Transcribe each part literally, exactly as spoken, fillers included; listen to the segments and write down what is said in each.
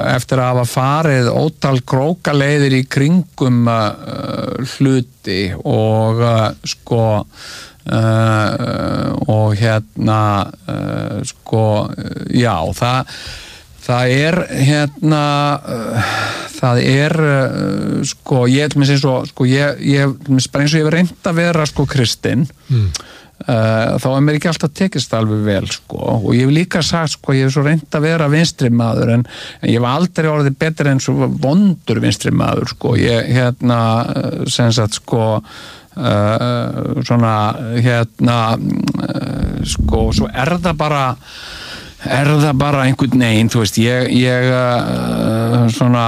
eftir að hafa farið ótal krókaleiðir í kringum uh, hluti og uh, sko uh, og hérna uh, sko já, það það er hérna uh, það er uh, sko, ég til mér sem svo sko, ég, ég, bara eins og ég hef reynt að vera sko kristinn mm. Uh, þá er mér ekki alltaf tekist alveg vel sko, og ég hef líka sagt sko, ég hef svo reynt að vera vinstri maður en, en ég hef aldrei orðið betur en svo vondur vinstri maður sko, ég hérna sem sagt sko uh, svona hérna uh, sko, svo er það bara er það bara einhvern veginn, þú veist, ég, ég uh, svona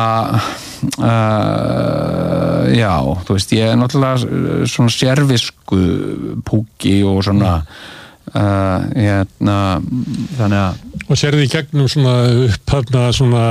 uh, já, þú veist, ég er náttúrulega svona sérvisku púki og svona uh, hérna, þannig að og sérði í gegnum svona upphafna svona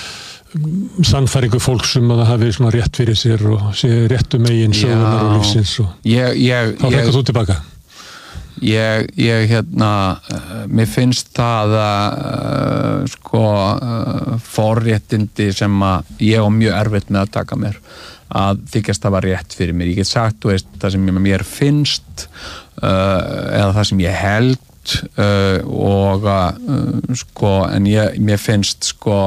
sannfæringu fólks um að það hafi svona rétt fyrir sér og sé réttu megin sögunar og lífsins og ég, ég, þá fækka þú tilbaka Ég, ég hérna, uh, mér finnst það að uh, sko uh, forréttindi sem að ég á mjög erfitt með að taka mér að þykjast það var rétt fyrir mér. Ég get sagt, þú veist, það sem mér finnst uh, eða það sem ég held uh, og uh, sko, en ég, mér finnst sko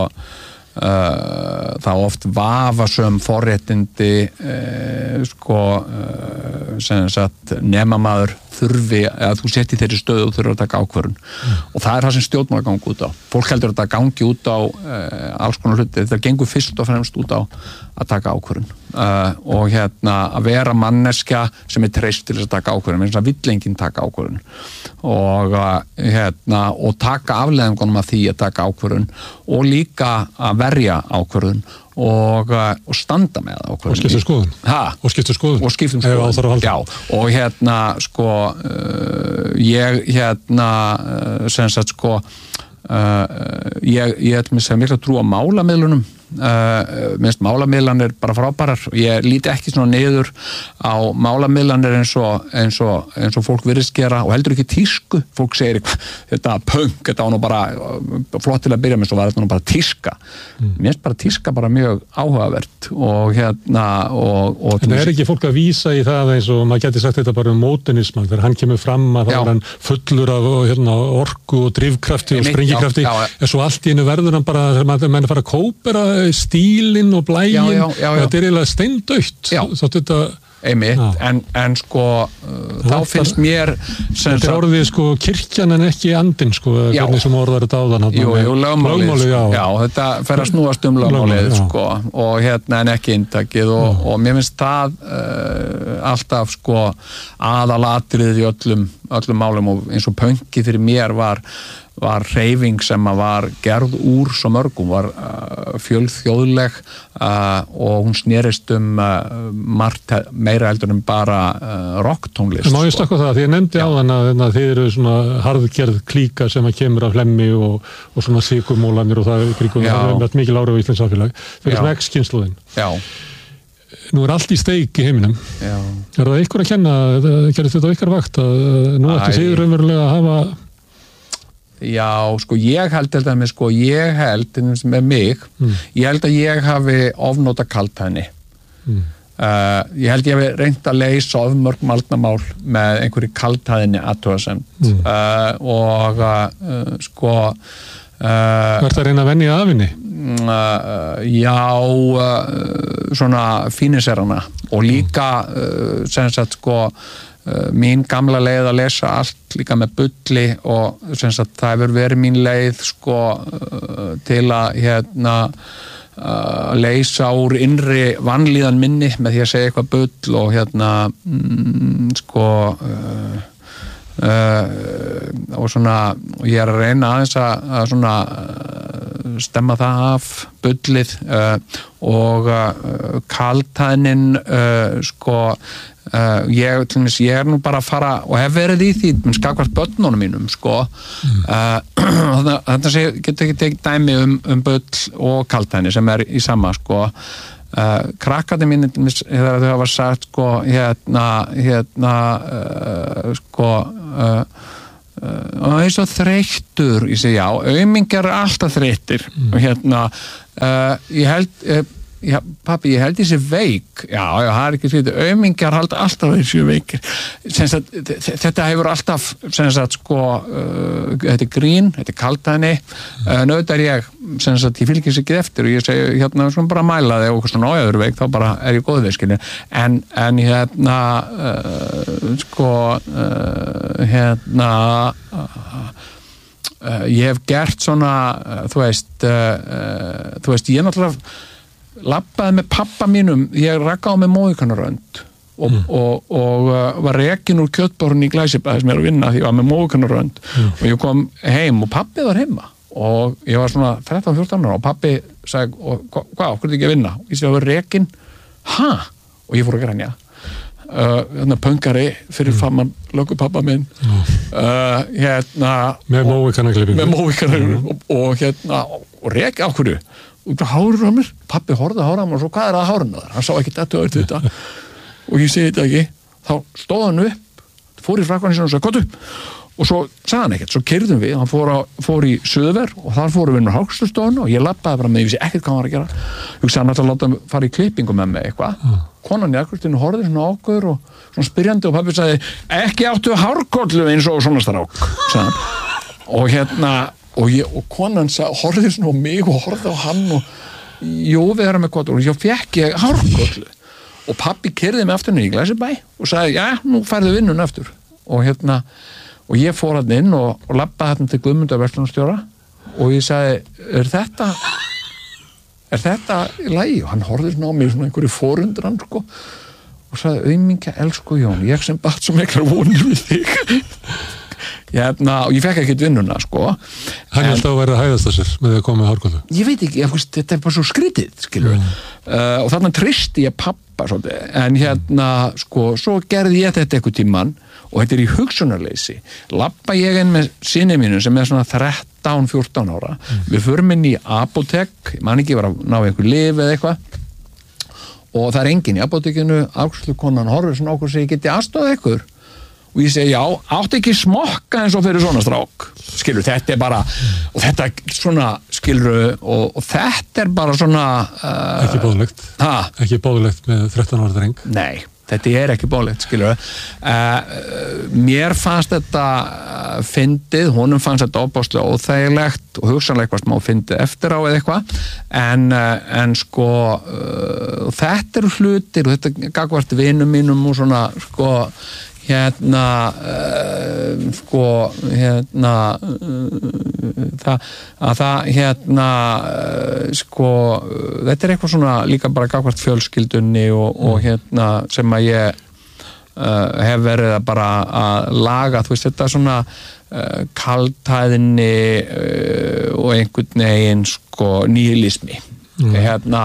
Uh, þá oft vafasöm forréttindi uh, sko uh, sem sagt nema maður þurfi að þú sett í þeirri stöðu og þurfi að taka ákvörðun mm. og það er það sem stjórnmál gangi út á fólk heldur að það gangi út á uh, alls konar hluti, það gengur fyrst og fremst út á að taka ákvörðun uh, og hérna að vera manneskja sem er treyst til þess að taka ákvörðun eins og vill enginn taka ákvörðun og uh, hérna og taka afleiðingunum af því að taka ákvörðun og líka að verja ákvörðun og, og standa með ákvörðun. Og skipta skoðun. Ha? Og skipta skoðun. Og skipta skoðun. Já, og hérna sko uh, ég hérna uh, sem sagt sko uh, ég, ég ætlum að segja mikla trú á málamiðlunum Uh, minnst málamiðlanir bara frábærar og ég líti ekki svona niður á málamiðlanir eins og, eins og, eins og fólk virðist gera og heldur ekki tísku, fólk segir þetta punk, þetta var nú bara flott til að byrja með, svo var þetta nú bara tíska mm. minnst bara tíska bara mjög áhugavert og hérna og, og en er ekki fólk að vísa í það eins og maður geti sagt þetta bara um módernisman þegar hann kemur fram að það er hann fullur af hérna, orku og drifkrafti og sprengikrafti en svo allt í einu verður hann bara þegar maður menn fara að kópera stílinn og blæginn já, já, já, já. þetta er eiginlega steindautt þá þetta einmitt, en, en sko uh, þá finnst mér þetta er orðið sko kirkjan en ekki andinn sko, hvernig sem orðar þetta áðan jú, jú, lögmálið, lögmálið já. Já, þetta fer að snúast um lögmálið sko, og hérna en ekki inntakið og, og mér finnst það uh, alltaf sko aðalatriðið í öllum, öllum málum og eins og pönki fyrir mér var var hreyfing sem var gerð úr svo mörgum, var uh, fjölþjóðleg uh, og hún snerist um uh, margt meira heldur en bara uh, rocktónlist. Má ég stakka það, því ég nefndi á þann að, að þið eru svona harðgerð klíka sem að kemur af hlemmi og, og svona sykurmólanir og það kringum, það er mikil áhrif á Íslands samfélag. Það er svona X-kynslóðin. Já. Nú er allt í steik í heiminum. Já. Er það ykkur að kenna, gerði þetta ykkar vakt að nú ætti þið raunverulega að hafa Já, sko, ég held til dæmis, sko, ég held, með mig, mm. ég held að ég hafi ofnóta kaltæðni. Mm. Uh, ég held ég hafi reynt að leysa ofmörg málnamál með einhverju kaltæðni athugasemd. Mm. Uh, og, uh, sko... Uh, Hvert að reyna að venja af henni? Uh, já, uh, svona fíniserana og líka, uh, sem sagt, sko, Uh, mín gamla leið að lesa allt líka með bulli og sem sagt það hefur verið mín leið sko uh, til að hérna uh, leysa úr innri vanlíðan minni með því að segja eitthvað bull og hérna mm, sko uh, uh, og svona og ég er að reyna aðeins að, að svona uh, stemma það af bullið uh, og uh, kaltæðnin uh, sko Uh, ég, tlumis, ég er nú bara að fara og hef verið í því, menn skakvart börnunum mínum sko mm. uh, þetta sé, getur ekki tekið dæmi um, um bull og kaltæðni sem er í sama sko uh, krakkandi mín þegar þau hafa sagt sko hérna hérna uh, sko uh, og það er svo þreyttur ég segi já, aumingjar er alltaf þreyttir mm. og hérna uh, ég held uh, já, pappi, ég held þessi veik já, já, það er ekki skrítið, aumingjar halda alltaf þessi veikir sagt, þetta hefur alltaf sagt, sko, uh, þetta er grín, þetta er kaldhæðni uh, nöðar ég sem sagt, ég fylgis ekki eftir og ég segi, hérna, svona bara mæla þig og svona ájöður veik, þá bara er ég góð við en, en hérna uh, sko uh, hérna uh, uh, ég hef gert svona uh, þú veist uh, þú veist, ég náttúrulega labbaði með pappa mínum, ég rakkaði með móðukanarönd og, mm. og, og uh, var rekin úr kjötborun í Glæsibæði sem er að vinna því ég var með móðukanarönd mm. og ég kom heim og pappi var heima og ég var svona þrettán fjórtán ára og pappi sagði, hvað, hvað, hvað er ekki að vinna? Og ég segi að vera rekin, hæ? Og ég fór að grænja uh, pöngari fyrir mm. faman lögu pappa minn mm. uh, hérna með móðukanarklippingu með móðukanarklippingu og, og hérna og reki á hverju og hárur á mér, pappi horfði á hára á mér og svo hvað er það hárun á þér, hann sá ekki þetta og þetta og ég segi þetta ekki þá stóð hann upp, fór í frakkann og sagði, kottu, og svo sagði hann ekkert, svo keyrðum við, hann fór, á, fór í Suðver og þar fórum við inn á Háskólastofuna og ég labbaði bara með, ég vissi ekkert hvað hann var að gera ég hugsaði hann alltaf að láta fara í klippingu með mig eitthvað, mm. konan í akkurstinu horfði svona ákveður og svona spyrjandi og pappi sagði, ekki áttu hárkollu eins og svona strák, sagði hann og hérna og, ég, og konan horfði svona á mig og horfði á hann og jú við erum með kottur og ég fekk ég hárkollu og pappi keyrði mig aftur í Glæsibæ og sagði, já, nú færðu vinnun aftur og hérna, og ég fór hann inn og, og labbaði hann til Guðmundar verslunarstjóra og ég sagði, er þetta er þetta í lagi? Og hann horfði svona á mig svona einhverju fórundran sko og sagði, aumingja, elsku Jón, ég sem batt svo miklar vonir við þig Hérna, og ég fekk ekkert vinnuna sko. Hann held að verða að hæðast að sér með að koma með hárkollu ég veit ekki, ég, þetta er bara svo skrítið skilur mm. uh, og þarna tristi ég pappa svolítið. En hérna sko, svo gerði ég þetta eitthvað tíman og þetta er í hugsunarleysi labba ég inn með sinni mínu sem er svona þrettán fjórtán ára mm. við förum inn í apótek, ég man ekki, ég var að ná einhver lyf eða eitthvað og það er enginn í apótekinu, afgreiðslukonan horfir svona okkur og segir, geti aðstofað ykkur og ég segi, já, átti ekki smokka eins og fyrir svona strák skilur, þetta er bara og þetta er svona, skilur og, og þetta er bara svona uh, ekki bóðlegt ha? Ekki bóðlegt með þrettán ára dreng nei, þetta er ekki bóðlegt, skilur uh, mér fannst þetta uh, fyndið, honum fannst þetta ofbáslega óþægilegt og hugsanlega eitthvað smá fyndið eftir á eða eitthvað en, uh, en sko uh, þetta eru hlutir og þetta gagvart vinum mínum og svona sko hérna uh, sko hérna uh, það, að það hérna uh, sko uh, þetta er eitthvað svona líka bara gagvart fjölskyldunni og, og hérna sem að ég uh, hef verið að bara að laga, þú veist, þetta er svona uh, kaldhæðinni uh, og einhvern veginn sko níhilismi mm. hérna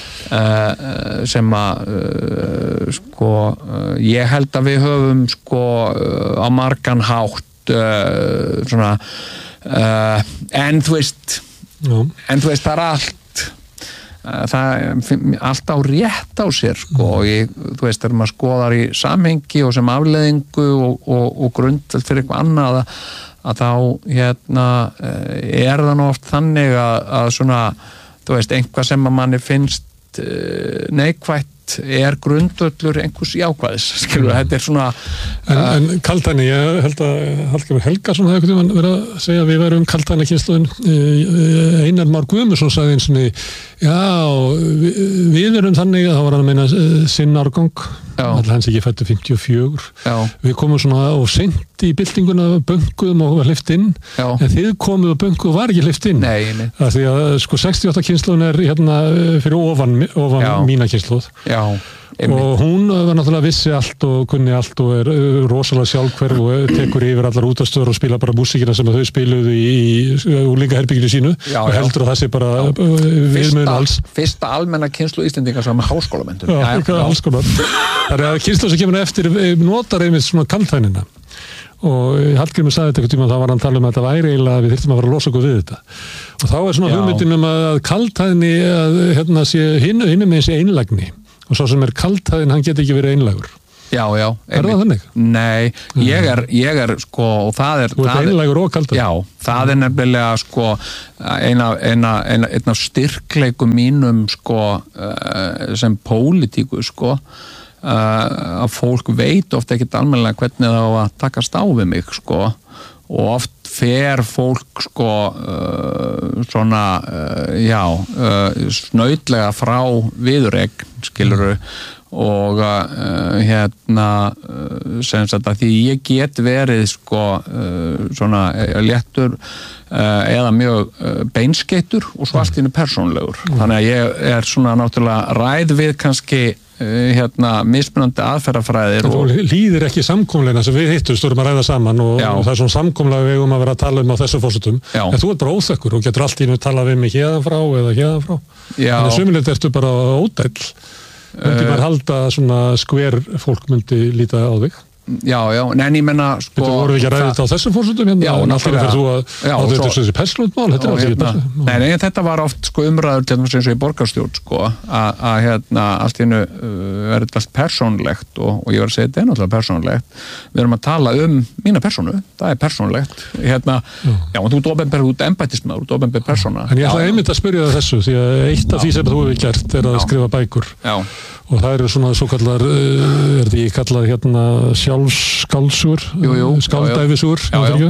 Uh, sem að uh, sko uh, ég held að við höfum sko uh, á margan hátt uh, svona uh, en þú veist Já. en þú veist það er allt uh, það er allt á rétt á sér sko og ég, þú veist þegar maður skoðar í samhengi og sem afleiðingu og, og, og grundvöld fyrir eitthvað annað að, að þá hérna uh, er það nú oft þannig að, að svona þú veist einhvað sem að manni finnst neikvætt er grundvöllur einhvers jákvæðis, skilur, mm. þetta er svona En, uh, en kaldhæðni, ég held að Hallgrímur Helgason hefði einhvern veginn verið að segja að við værum kaldhæðni kynslóðin Einar Már Guðmundsson sagði eins og já, við, við erum þannig að það var að meina sinn árgang alltaf hans ekki fættu fimmtíu og fjögur já. Við komum svona og seint í byltinguna bönguðum og hleypt inn já. En þið komum og bönguð og var ekki hleypt inn nei, nei. Það því að sko sextíu og átta kynslóðin er hérna fyrir ofan, ofan mína kynslóð já Einmitt. Og hún var náttúrulega vissi allt og kunni allt og er rosalega sjálfhverf og tekur yfir allar útastöður og spila bara músíkina sem þau spiluðu í, í úlingaherbygginu sínu já, og heldur já. Að það sé bara viðmun alls. Fyrsta almenna kynslóð Íslendinga sem er háskólamentur. Já, já, alls konar. Það er að kynslóð sem kemur eftir notar einmitt svona kaldhæðnina og Hallgrímur sagði þetta eitthvað tíma og þá var hann að tala um að þetta væri eiginlega að við þyrftum að fara að losa okkur við þetta og þá er svona hugmyndin um að kaldhæðni að hérna sé hinn, hinn með þessi einlægni og svo sem er kaldhæðin, hann geti ekki verið einlægur Já, já. Er það þannig? Nei, ég er, ég er sko, og það er... Þú ert einlægur og kaldur. Já, það er nefnilega sko eina, eina, eina, eina styrkleikum mínum sko sem pólitíku sko að fólk veit oft ekkert almennilega hvernig það á að takast á við mig sko og oft fer fólk sko uh, svona uh, já, uh, snautlega frá viðuregn, skilurðu og uh, hérna uh, sem sagt að því ég get verið sko uh, svona léttur uh, eða mjög uh, beinskeittur og svo allt í einu persónlegur mm. þannig að ég er svona náttúrulega ræð við kannski hérna mismunandi aðferðafræðir og líðir ekki samkomlega sem við hittum stórum að ræða saman og, og það er svona samkomlega við um að vera að tala um á þessu fórsetum en þú ert bara óþekkur og getur allt í einu að tala við mig hérðan frá eða hérðan frá þannig sömulegt ertu bara ódæll myndi maður halda svona skver fólk myndi líta á þig Já, já, en ég menna sko... Þú voru ekki að ræða þetta á þessum fórsetum hérna? Já, náttúrulega. Þú að, já, að þetta er þessi persónumál, þetta er hérna, ekki nei, nei, þetta var oft sko umræður til þess eins og í borgarstjórn sko, að hérna allt í einu uh, er þetta allt persónlegt og, og ég var að segja þetta er náttúrulega persónlegt. Við erum að tala um mína persónu, það er persónlegt. Hérna, já, já og þú ert opinber, þú ert embættismaður, þú ert opinber persóna. En ég ætla einmitt að spyrja það þessu, því að eitt af því sem þú hefur gert er að skrifa bækur. Já. Og það eru svona svo kallar, er því kallar hérna sjálfsskáldsúr, skáldæfisúr,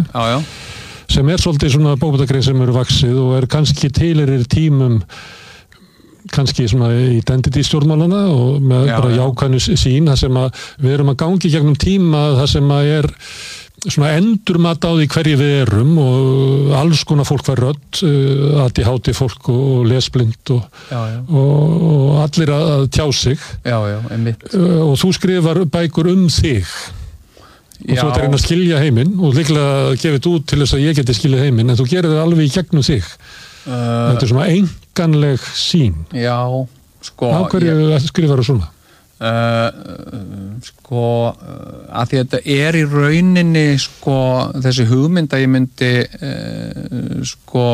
sem er svolítið svona bókmenntatgrein sem eru vaxið og er kannski tilheyrir tímum kannski svona identity stjórnmálana og með já, bara jákvæðnu sín, það sem að við erum að gangi gegnum tíma, það sem að er svona endurmat á því hverju við erum og alls konar fólk var rödd, A D H D fólk og lesblind og, já, já. og, og allir að tjá sig já, já, og þú skrifar bækur um þig og þú ert að reyna að skilja heiminn og líklega gefið þetta út til þess að ég geti skilja heiminn en þú gerir það alveg í gegnum þig uh, þetta er svona einkanleg sín Já, sko Á hverju ég... skrifar þú svona? Uh, sko að því að þetta er í rauninni sko þessi hugmynd að ég myndi uh, sko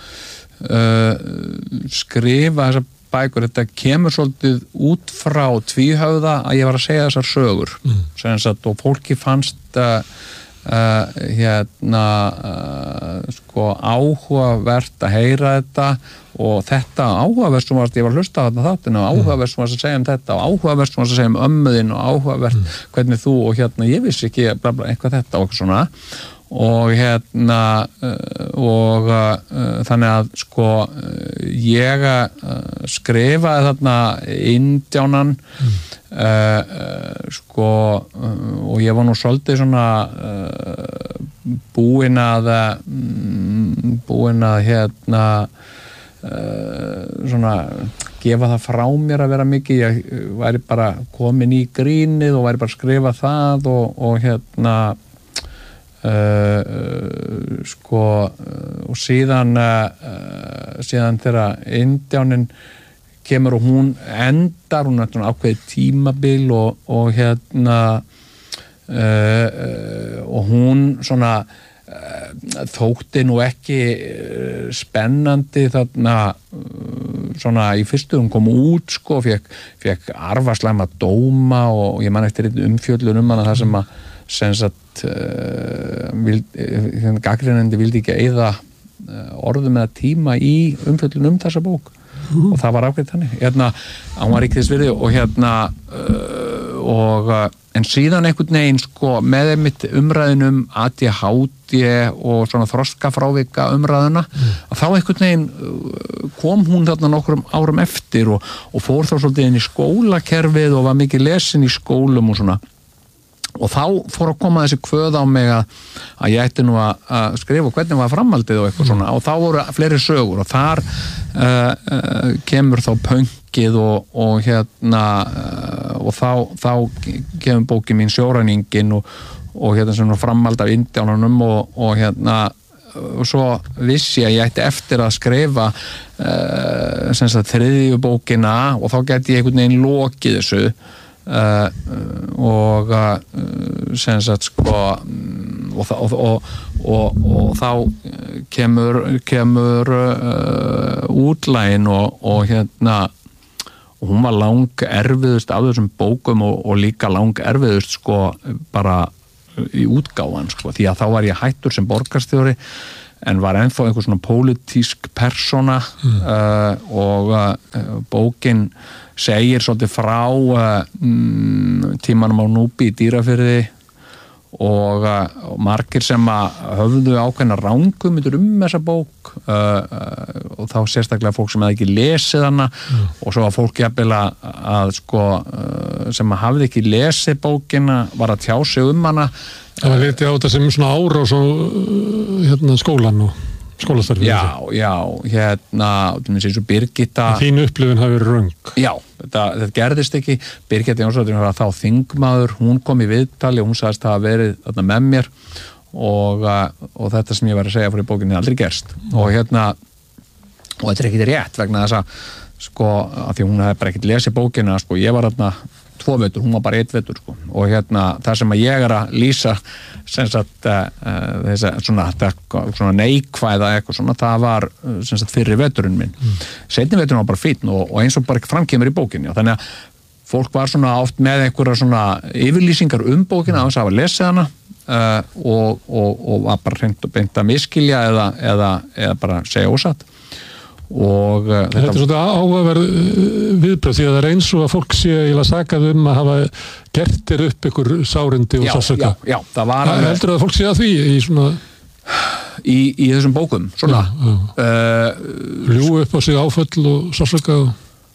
uh, skrifa þessar bækur, þetta kemur svolítið út frá tvíhöfða að ég var að segja þessar sögur mm. sagt, og fólki fannst uh, uh, hérna uh, sko áhugavert að heyra þetta og þetta áhugavert sem varst, ég var að hlusta á þetta þáttinu og áhugavert sem varst að segja um þetta og áhugavert sem varst að segja um ömmuðin og áhugavert mm. hvernig þú og hérna, ég vissi ekki bla bla, eitthvað þetta og eitthvað svona og hérna og uh, þannig að sko ég uh, skrifaði þarna Indjánan mm. uh, sko uh, og ég var nú svolítið svona uh, búinn að um, búinn að hérna Uh, svona gefa það frá mér að vera mikið ég væri bara komin í grínið og væri bara að skrifa það og, og hérna uh, uh, sko uh, og síðan uh, síðan þegar Indjánin kemur og hún endar hún er svona ákveðið tímabil og, og hérna uh, uh, og hún svona þótti nú ekki spennandi þarna svona í fyrstu hún kom út sko fekk, fekk arfaslæma dóma og ég man eftir umfjöllun um hana það sem að sem sagt uh, gagnrýnandi vildi ekki eyða orðum eða tíma í umfjöllun um þessa bók uh. og það var ákveðið þannig hérna, hann var ekki þess virði og hérna uh, og en síðan einhvern veginn sko með einmitt umræðinum A D H D og svona þroskafrávika umræðina mm. að þá einhvern veginn kom hún þarna nokkrum árum eftir og, og fór þá svolítið inn í skólakerfið og var mikið lesin í skólum og svona og þá fór að koma þessi kvöð á mig að, að ég ætti nú að, að skrifa hvernig var framhaldið og eitthvað mm. svona og þá voru fleiri sögur og þar uh, uh, kemur þá pönkið og, og hérna uh, og þá, þá kemur bókin mín Sjóræninginn og, og hérna sem framhald af Indjánunum og, og hérna og svo vissi ég að ég ætti eftir að skrifa uh, sem sagt þriðju bókina og þá gæti ég einhvern veginn lokið þessu Uh, og uh, sem sagt sko og, og, og, og, og þá kemur kemur uh, útlægin og, og hérna og hún var lang erfiðust af þessum bókum og, og líka lang erfiðust sko bara í útgáfan sko, því að þá var ég hættur sem borgarstjóri en var ennþá einhver svona pólitísk persóna mm. uh, og uh, bókin segir svolítið frá uh, mm, tímanum á Núpi í Dýrafirði og, uh, og margir sem að höfðu ákveðna rangumyndir um þessa bók uh, uh, og þá sérstaklega fólk sem hefði ekki lesið hana mm. og svo var fólk jafnvel að, að sko, uh, sem að hafði ekki lesið bókina var að tjá sig um hana. Það var litið á þetta sem svona árás á hérna, skólan og skólastarfið. Já, já, hérna, eins og Birgitta... Þín upplifun hafi verið röng. Já, þetta, þetta gerðist ekki. Birgitta Jónsdóttir var þá þingmaður, hún kom í viðtali og hún sagðist að hafa verið þarna með mér og, og þetta sem ég var að segja fyrir bókinni aldrei gerst. Mm. Og hérna, og þetta er ekkit rétt vegna þess að, sko, af því hún hefði bara ekkit lesið bókina, sko, ég var þarna tvo vetur, hún var bara eitt vetur sko. Og hérna það sem að ég er að lýsa sem sagt uh, þess að svona, svona neikvæða eitthvað svona, það var sem sagt fyrri veturinn minn mm. seinni veturinn var bara fínn og, og eins og bara framkemur í bókinni og þannig að fólk var svona oft með einhverja svona yfirlýsingar um bókina á þess að hafa lesið hana uh, og, og, og var bara hreint og beint að miskilja eða, eða, eða bara segja ósatt. Og, uh, þetta, þetta er svona áhugaverð viðbröð því að það er eins og að fólk sé eiginlega sakað um að hafa gert þér upp ykkur sárindi og sásöka. Já, já, það var... Það heldur að fólk sé að því í svona... Í, í þessum bókum, svona. Já, já. Uh, Ljú upp á sig áföll og sásöka og...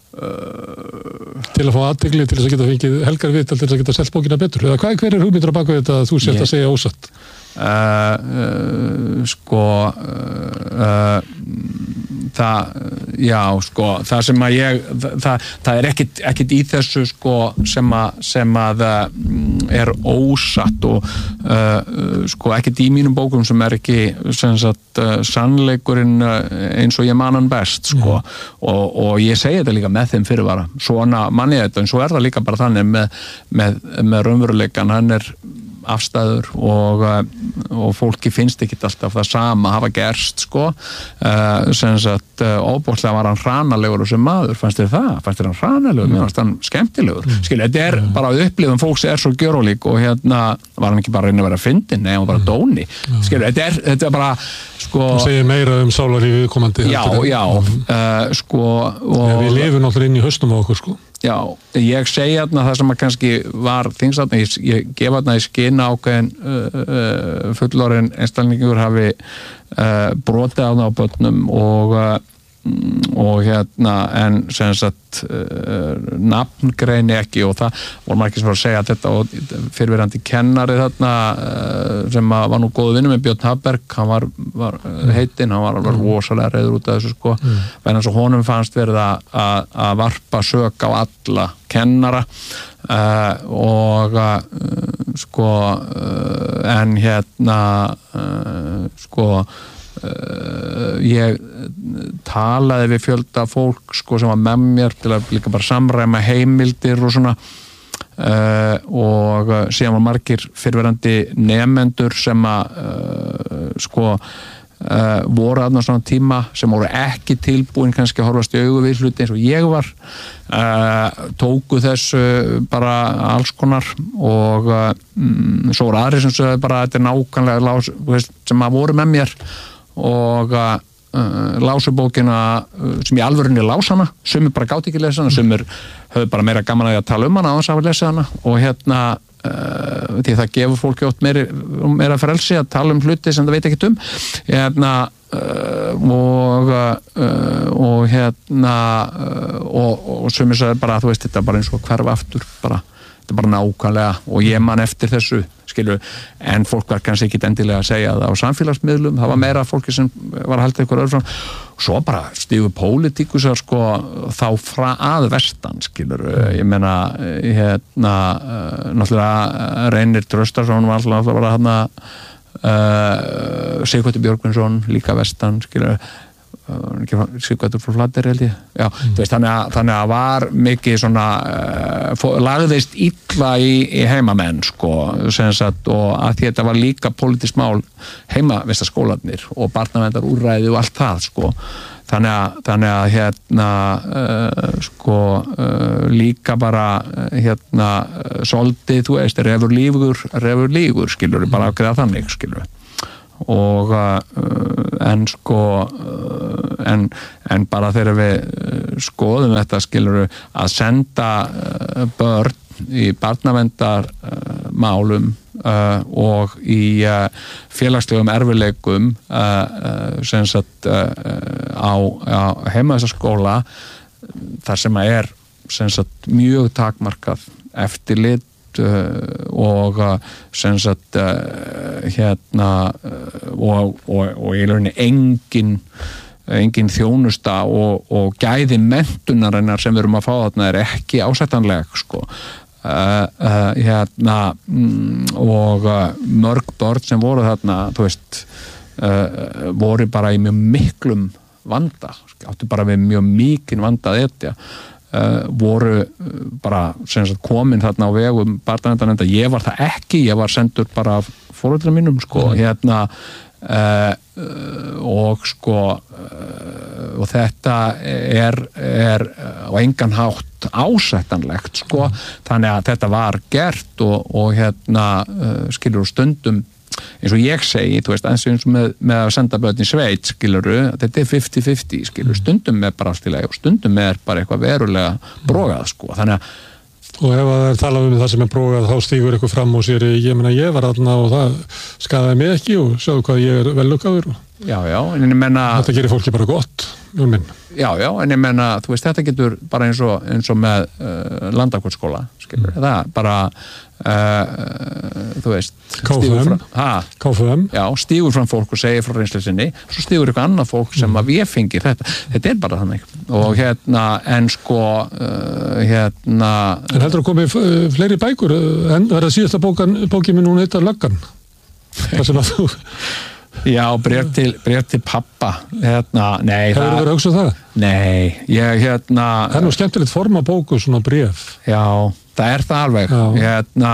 Uh, til að fá athygli, til þess að geta fengið helgarvit, til þess að geta selt bókina betur. Eða hvað, hver er hugmyndur á baku þetta að þú sért yeah. að segja ósatt? Uh, uh, sko... Uh, uh, það, já, sko, það sem að ég, það, það er ekkit, ekkit í þessu, sko, sem að, sem að er ósatt og, uh, sko, ekkit í mínum bókum sem er ekki, sem sagt, uh, sannleikurinn eins og ég man hann best, sko, mm. og, og ég segi þetta líka með þeim fyrirvara, svona manni þetta, en svo er það líka bara þannig með, með, með raunveruleikan, hann er afstæður og, og fólki finnst ekki alltaf það sama hafa gerst sko uh, sem sagt uh, óbúrslega var hann hránalegur og sem maður, fannst þér það? Fannst þér hann hránalegur? Mér fannst hann skemmtilegur mm. skilja, þetta er mm. bara að upplifum fólks er svo gjörólík og hérna var hann ekki bara að reyna að vera fyndin, nei, hann var bara dóni mm. skilja, þetta er, þetta er bara sko... Þú segir meira um sálarlífið komandi Já, já, uh, sko og... ja, Við lifum náttúrulega inn í haustum á okkur sko Já, ég segja þarna það sem að kannski var þingsatna, ég, ég gefa þarna í skina ákveðin uh, uh, fullorinn einstaklingur hafi uh, brotið á það á börnum og, uh, og hérna en sem sagt uh, nafngreini ekki og það voru margir sem var að segja þetta og fyrirverandi kennari þarna uh, sem var nú góðu vinnu með Björn Hafberg, hann var, var heitinn, hann var alveg rosalega reiður út af þessu sko, mm. en eins og honum fannst verið að að varpa sök á alla kennara uh, og uh, sko uh, en hérna uh, sko uh, ég talaði við fjölda fólk sko sem var með mér til að líka bara samræma heimildir og svona Uh, og uh, síðan var margir fyrirverandi nemendur sem að uh, sko uh, voru aðná svona tíma sem voru ekki tilbúin kannski að horfast í augu við hluti eins og ég var uh, tóku þessu bara alls konar og uh, mm, svo voru aðri sem sögðu bara að þetta er nákvæmlega lás, sem að voru með mér og uh, Uh, lásu bókina uh, sem í alvörunni lás hana, sumir bara gátt ekki lesa hana, sumir höfðu bara meira gaman að tala um hana á þess að hafa lesið hana og hérna uh, því það gefur fólki ótt meira, meira frelsi að tala um hluti sem það veit ekkert um hérna uh, og uh, og hérna uh, og, og sumir sagði bara að þú veist þetta er bara eins og hverfa aftur bara, þetta er bara nákvæmlega og ég man eftir þessu skilur, en fólk var kannski ekki endilega að segja það á samfélagsmiðlum, það var meira fólki sem var að halda ykkur öðru fram og svo bara stígu pólitíkusar sko þá frá að vestan skilur, ég meina hérna, náttúrulega Reynir Traustason var alltaf bara hérna uh, Sigvaldi Björgvinsson líka vestan skilur Sigvaldur frá Flateyri held ég já, mm. þú veist, þannig að, þannig að var mikið svona uh, lagðist illa í, í heimamenn sko, sem sagt, og að þetta var líka pólitískt mál heimavistaskólarnir og barnavendar úrræði og allt það sko, þannig að, þannig að hérna uh, sko uh, líka bara uh, hérna uh, svolítið, þú veist, refur lífur refur lífur, skilur við, bara ákveða þannig, skilur við og uh, en sko uh, en, en bara þegar við uh, skoðum þetta, skilur við, að senda uh, börn í barnavendar uh, málum uh, og í uh, félagslegum erfileikum uh, uh, sem sagt uh, á, á heimaðsskóla þar sem að er sem sagt mjög takmarkað eftirlit uh, og uh, sem sagt uh, hérna uh, og, og, og í rauninni engin engin þjónusta og, og gæði menntunarinnar sem við erum að fá þarna er ekki ásættanleg sko Uh, uh, hérna mm, og uh, mörg börn sem voru þarna þú veist uh, voru bara í mjög miklum vanda, áttu bara við mjög mikinn vanda að etja uh, voru uh, bara sem sagt komin þarna á vegum barnaverndarnefndar, ég var það ekki, ég var sendur bara af foreldrum mínum sko, mm. hérna uh, uh, og sko uh, og þetta er, er á engan hátt ásættanlegt sko, mm. þannig að þetta var gert og, og hérna uh, skilur stundum eins og ég segi, þú veist, eins og með, með að senda börn í sveit, skilur þetta er fifty fifty, skilur, mm. stundum með bara allt í lagi og stundum með bara eitthvað verulega brogað sko, þannig að og ef það er talað um það sem er brogað þá stígur ykkur fram og sér, ég meina ég var þarna og það skaðaði mig ekki og sjáðu hvað ég er vellukkaður já, já, en ég menna þetta gerir fólki bara gott, um minn já, já, en ég menna, þú veist, þetta getur bara eins og, eins og með uh, Landakotsskóla, skilur, mm. það bara uh, þú veist K F M, K F M já, stígur fram fólk og segir frá reynslu sinni svo stígur eitthvað annað fólk sem mm. að við fengir þetta, þetta er bara þannig og hérna, en sko uh, hérna en heldur að komi fleiri bækur en það er að síðasta bókan, bókin minn hún heitar Löggan það sem að þú já, bréf til, bréf til pappa hérna, nei hefur þú verið að hugsa það? Nei, ég hérna það er nú skemmtilegt forma bóku, svona bréf já, það er það alveg já. hérna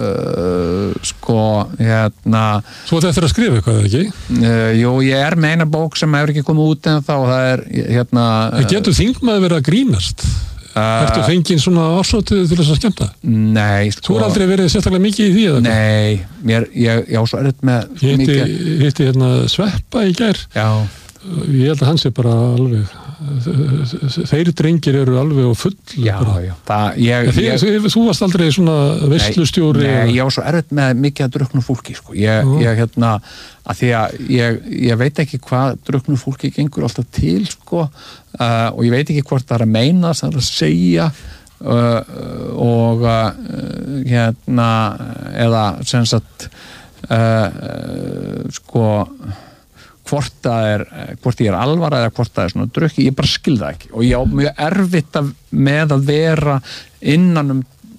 uh, sko, hérna Þú ert eftir að skrifa eitthvað, ekki? Uh, jú, ég er með eina bók sem hefur ekki komið út en þá, það er hérna uh, Getur þingmaður verið að grínast? Uh, Ertu fengið svona ársótið til þess að skemmta? Nei, sko Þú er aldrei verið sérstaklega mikið í því eða? Nei, mér, ég, já, svo er þetta með Ég hitti, mikið... hitti hérna Sveppa í gær Já Ég held að hans er bara alveg þeir drengir eru alveg og full Já, bara. já það, ég, Þi, ég, Þú varst aldrei svona veislustjóri Nei, nei ég var svo erfitt með mikið að drukknu fólki sko. ég, uh. ég hérna að því að ég, ég veit ekki hvað drukknu fólki gengur alltaf til sko, uh, og ég veit ekki hvort það er að meina það er að segja uh, og uh, hérna eða sem sagt uh, uh, sko hvort það er, hvort ég er alvara eða hvort það er svona drukki, ég bara skil það ekki og ég á mjög erfitt að, með að vera innan um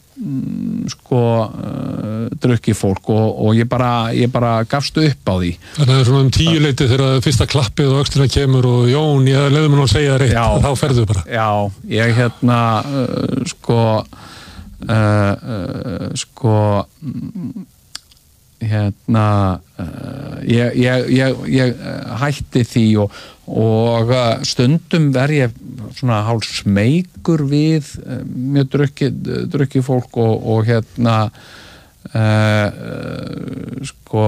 mm, sko uh, drukki fólk og, og ég bara ég bara gafst upp á því Þannig að það er svona um tíu leiti þegar fyrsta klappið og öxlina kemur og Jón, ég leiði mér nú að segja það reitt og þá ferðu bara Já, ég hérna uh, sko uh, uh, sko mm, hérna uh, ég, ég, ég, ég hætti því og, og stundum verð ég svona hálf smeykur við uh, mjög drukki, drukki fólk og, og hérna uh, uh, sko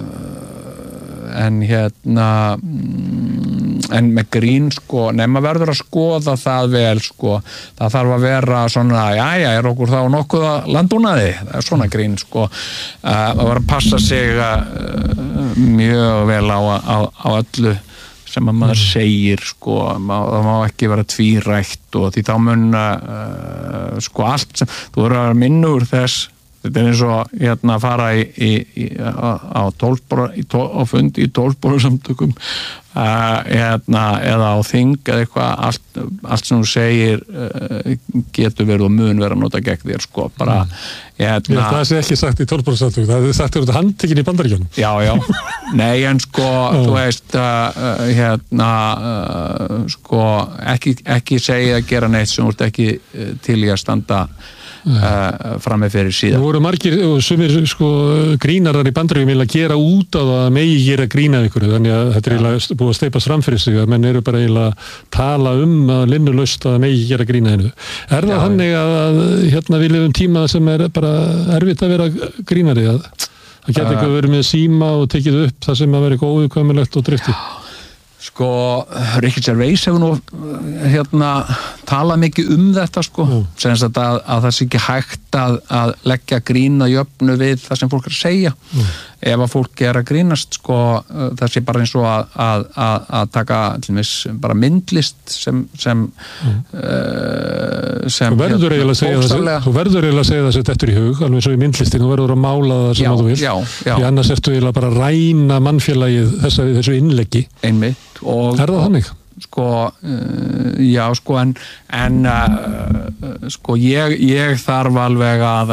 uh, en hérna mm, en með grín sko, nema verður að skoða það vel sko, það þarf að vera svona, jæja, er okkur þá nokkuð að landbúnaði, það er svona grín sko, að vera að passa sig uh, mjög vel á, á, á öllu sem að maður segir sko, það má ekki vera tvírætt og því þá mun uh, sko allt sem, þú verður að vera minnur þess þetta er eins og hérna að fara í, í, í, á tólfbora í tól, á fund í tólfbora samtökum uh, hérna, eða á þing eða eitthvað, allt, allt sem þú segir uh, getur verið og mun vera að nota gegn þér sko, bara mm. hérna, það sé ekki sagt í tólfbora samtökum, það er sagt að þetta handtekinn í Bandaríkjunum já, já, nei en sko þú veist uh, hérna uh, sko ekki, ekki segja að gera neitt sem þú ert ekki uh, til í að standa uh, fram með fyrir síðan. Það voru margir og sumir sko grínarar í Bandaríkjum vilja gera út á það að megi gera grína ykkur, þannig að þetta er eiginlega búið að steipast fram fyrir sig að menn eru bara eiginlega tala um að linnulaust að megi gera grína hennu. Er það þannig að, að hérna við lifum tíma sem er bara erfitt að vera grínari, að það geti eitthvað verið með síma og tekið upp það sem að vera eitthvað óviðkvæmulegt og driftið? Sko, Ricky Gervais hefur nú hérna talað mikið um þetta sko, mm. sem að, að það sé ekki hægt að, að leggja grína jöfnu við það sem fólk er að segja. Mm. Ef að fólk er að grínast sko, það sé bara eins og að, að, að, að taka til dæmis bara myndlist sem sem, mm. uh, sem þú verður eiginlega að segja þessi, þú verður eiginlega að segja þessi eftir í hug, alveg eins og í myndlistin, þú verður að mála það sem já, að þú vilt. Já, já. Því annars ertu eiginlega bara að ræna mannfélagið þessu, þessu innleggi. Einmitt. Og, er það þannig? Sko, uh, já, sko, en, en uh, sko, ég, ég þarf alveg að,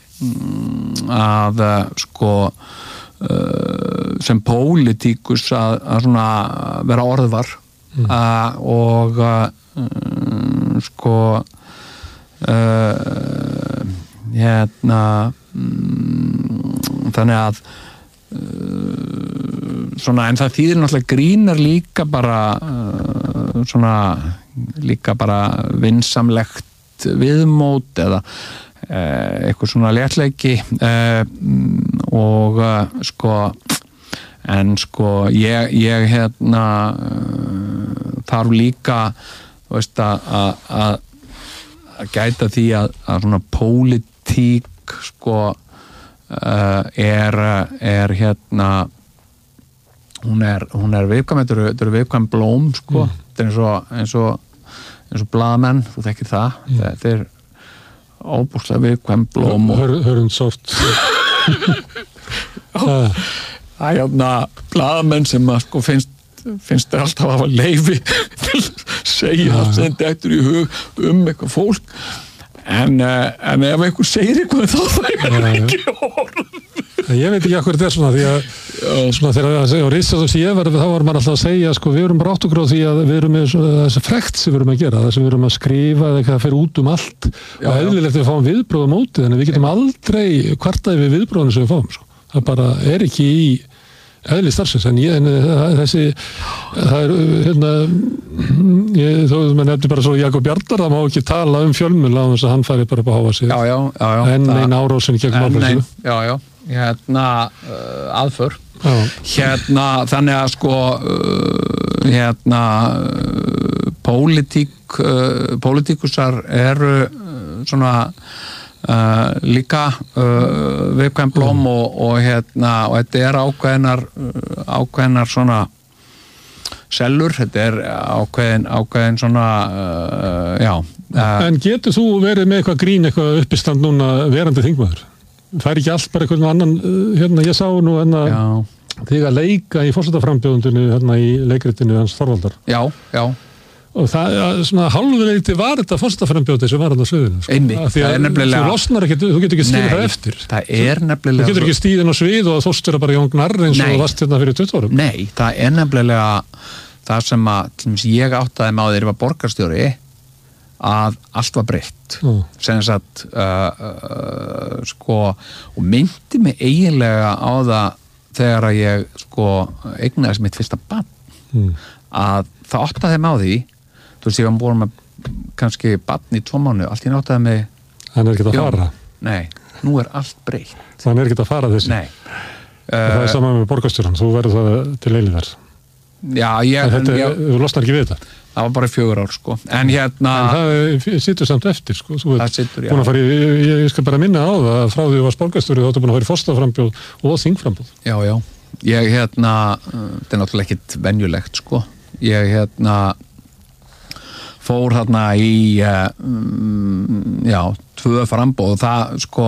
að, sko, uh, sem pólitíkus að, að svona vera orðvar mm. uh, og, uh, sko, uh, hérna, um, þannig að svona, en það þýðir náttúrulega grínar líka bara uh, svona líka bara vinsamlegt viðmót eða uh, eitthvað svona léttleiki uh, og uh, sko en sko ég, ég hérna uh, þarf líka þú veist að að gæta því að, að svona pólitík sko uh, er, er hérna hún er, hún er viðkvæm, þetta eru, þetta eru viðkvæm blóm sko, mm. þetta er eins og eins og, eins og blaðamenn, þú þekkir það mm. þetta er óbúslega viðkvæm blóm og hörund sort það er hérna blaðamenn sem að sko finnst finnst þér alltaf að hafa leyfi til að segja það sem þetta eftir í hug um eitthvað fólk en, en ef einhver segir eitthvað þá það er ekki orð. Ég veit ekki akkur þetta er svona því að svona þegar að segja á Ríkisútvarpið sem ég var þá var maður alltaf að segja sko við erum bara áttugur á því að við erum með þessi frekt sem við erum að gera, það sem við erum að skrifa eða eitthvað að fer út um allt já, og eðlilegt við fáum viðbröð á móti þannig við getum aldrei kvartað við viðbröðinu sem við fáum sko. Það bara er ekki í eðli starfsins en ég, en þessi það er, hérna ég, þó að maður nefndi bara svo Jakob Bjarnar það má ekki tala um fjölmiðla á þess að hann færi bara upp að háa sig já, já, já, já, en einn árásin gegn málfræðslu já, já, hérna uh, aðför já. Hérna, þannig að sko uh, hérna uh, pólitík uh, pólitíkusar eru uh, svona Uh, líka uh, viðkvæm blóm mm. og, og hérna og þetta er ákveðnar uh, ákveðnar svona sellur, þetta er ákveðin ákveðin svona uh, já. Uh, en getur þú verið með eitthvað grín eitthvað uppistand núna verandi þingmaður? Það er ekki allt bara eitthvað annan hérna ég sá nú hérna þig að leika í forsetaframbjóðundinu hérna í leikritinu hans Þorvaldar. Já, já. Og það, svona hálfuleiti var þetta forsetaframbjóði sem var hann á sviðinu sko. Einmitt, það er nefnilega þú losnar ekki, þú getur ekki stíðið það eftir það er nefnilega þú getur ekki stíðið á svið og þóst vera bara Jón Gnarr eins og vast hérna fyrir tuttugu árum nei, það er nefnilega það sem að, til dæmis ég áttaði með á þegar ég var borgarstjóri að allt var breytt mm. sem sagt uh, uh, sko, og myndi mig eiginlega á það þegar að ég sko eignaðist mitt fyrsta barn mm. að það áttaði með á því þú veist, ég var búin með kannski barn í tvo mánuði, allt í náttaði með hann er ekki að fara nei, nú er allt breytt hann er ekki að fara þessi nei. það uh, er saman með borgarstjóran, þú verður það til eilíðar já, ég þetta, ég, þú losnar ekki við þetta það var bara fjögur ár, sko en hérna en það situr samt eftir, sko þú það situr, já búin að fara í, ég, ég skal bara minna á það frá því þú varst borgarstjóri, þá ertu búin að fara í forsetaframbjóð og þingframbjóð já, já, ég hérna þetta er náttúrulega ekkit venjulegt, sko ég hérna fór þarna í um, já, tvö frambóð og það sko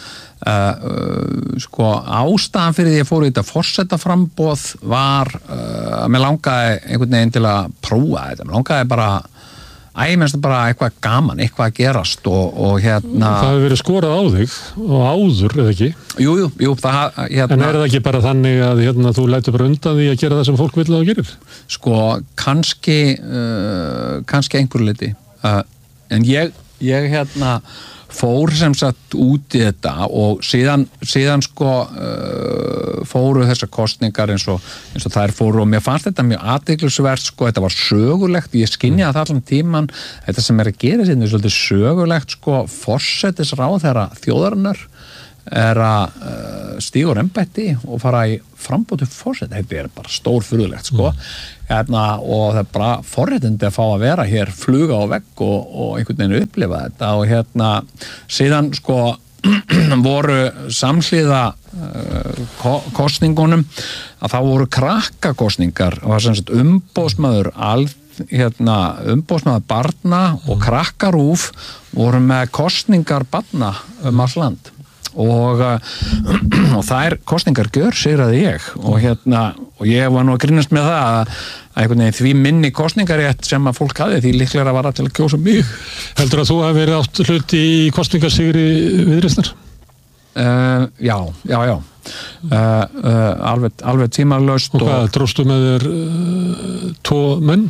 uh, sko ástæðan fyrir því ég fór í þetta forsetaframbóð var uh, að mér langaði einhvern veginn til að prófa þetta, mér langaði bara æ, mér finnst það bara eitthvað gaman, eitthvað að gerast og, og hérna það hefur verið skorað á þig og áður, eða ekki? Jú, jú, jú það, hérna en er það ekki bara þannig að hérna, þú lætur bara undan því að gera það sem fólk vil að þú gerir? Sko, kannski uh, kannski einhver liti uh, en ég, ég hérna fór sem sagt út í þetta og síðan, síðan sko uh, fóru þessar kosningar eins og, eins og þær fóru og mér fannst þetta mjög athyglisvert sko, þetta var sögulegt, ég skynjaði það allan tíman, þetta sem er að gera sérna er svolítið sögulegt sko, forsætisráðherra þjóðarinnar er að uh, stíga úr embætti og fara í frambóti forsæti, þetta er bara stórfurðulegt sko, mm. hérna, og það er bara forréttindi að fá að vera hér fluga á vegg og, og einhvern veginn upplifa þetta og hérna síðan sko voru samhliða uh, kosningunum að það voru krakkakosningar og það var sem sagt umbóðsmaður alð hérna, umbóðsmaður barna og krakkarúf voru með kosningar barna um alls land og, og þær kosningar gjör sigraði ég og hérna og ég var nú að grínast með það að, að einhvern veginn því minni kosningarétt sem að fólk hafi því líklega var að til að kjósa mig. Heldur að þú hafi verið átt hluti í kosningarsigri Viðreisnar? Uh, já, já, já uh, uh, alveg, alveg tímalaust og hvað, og... dróstu með þér uh, tvo menn?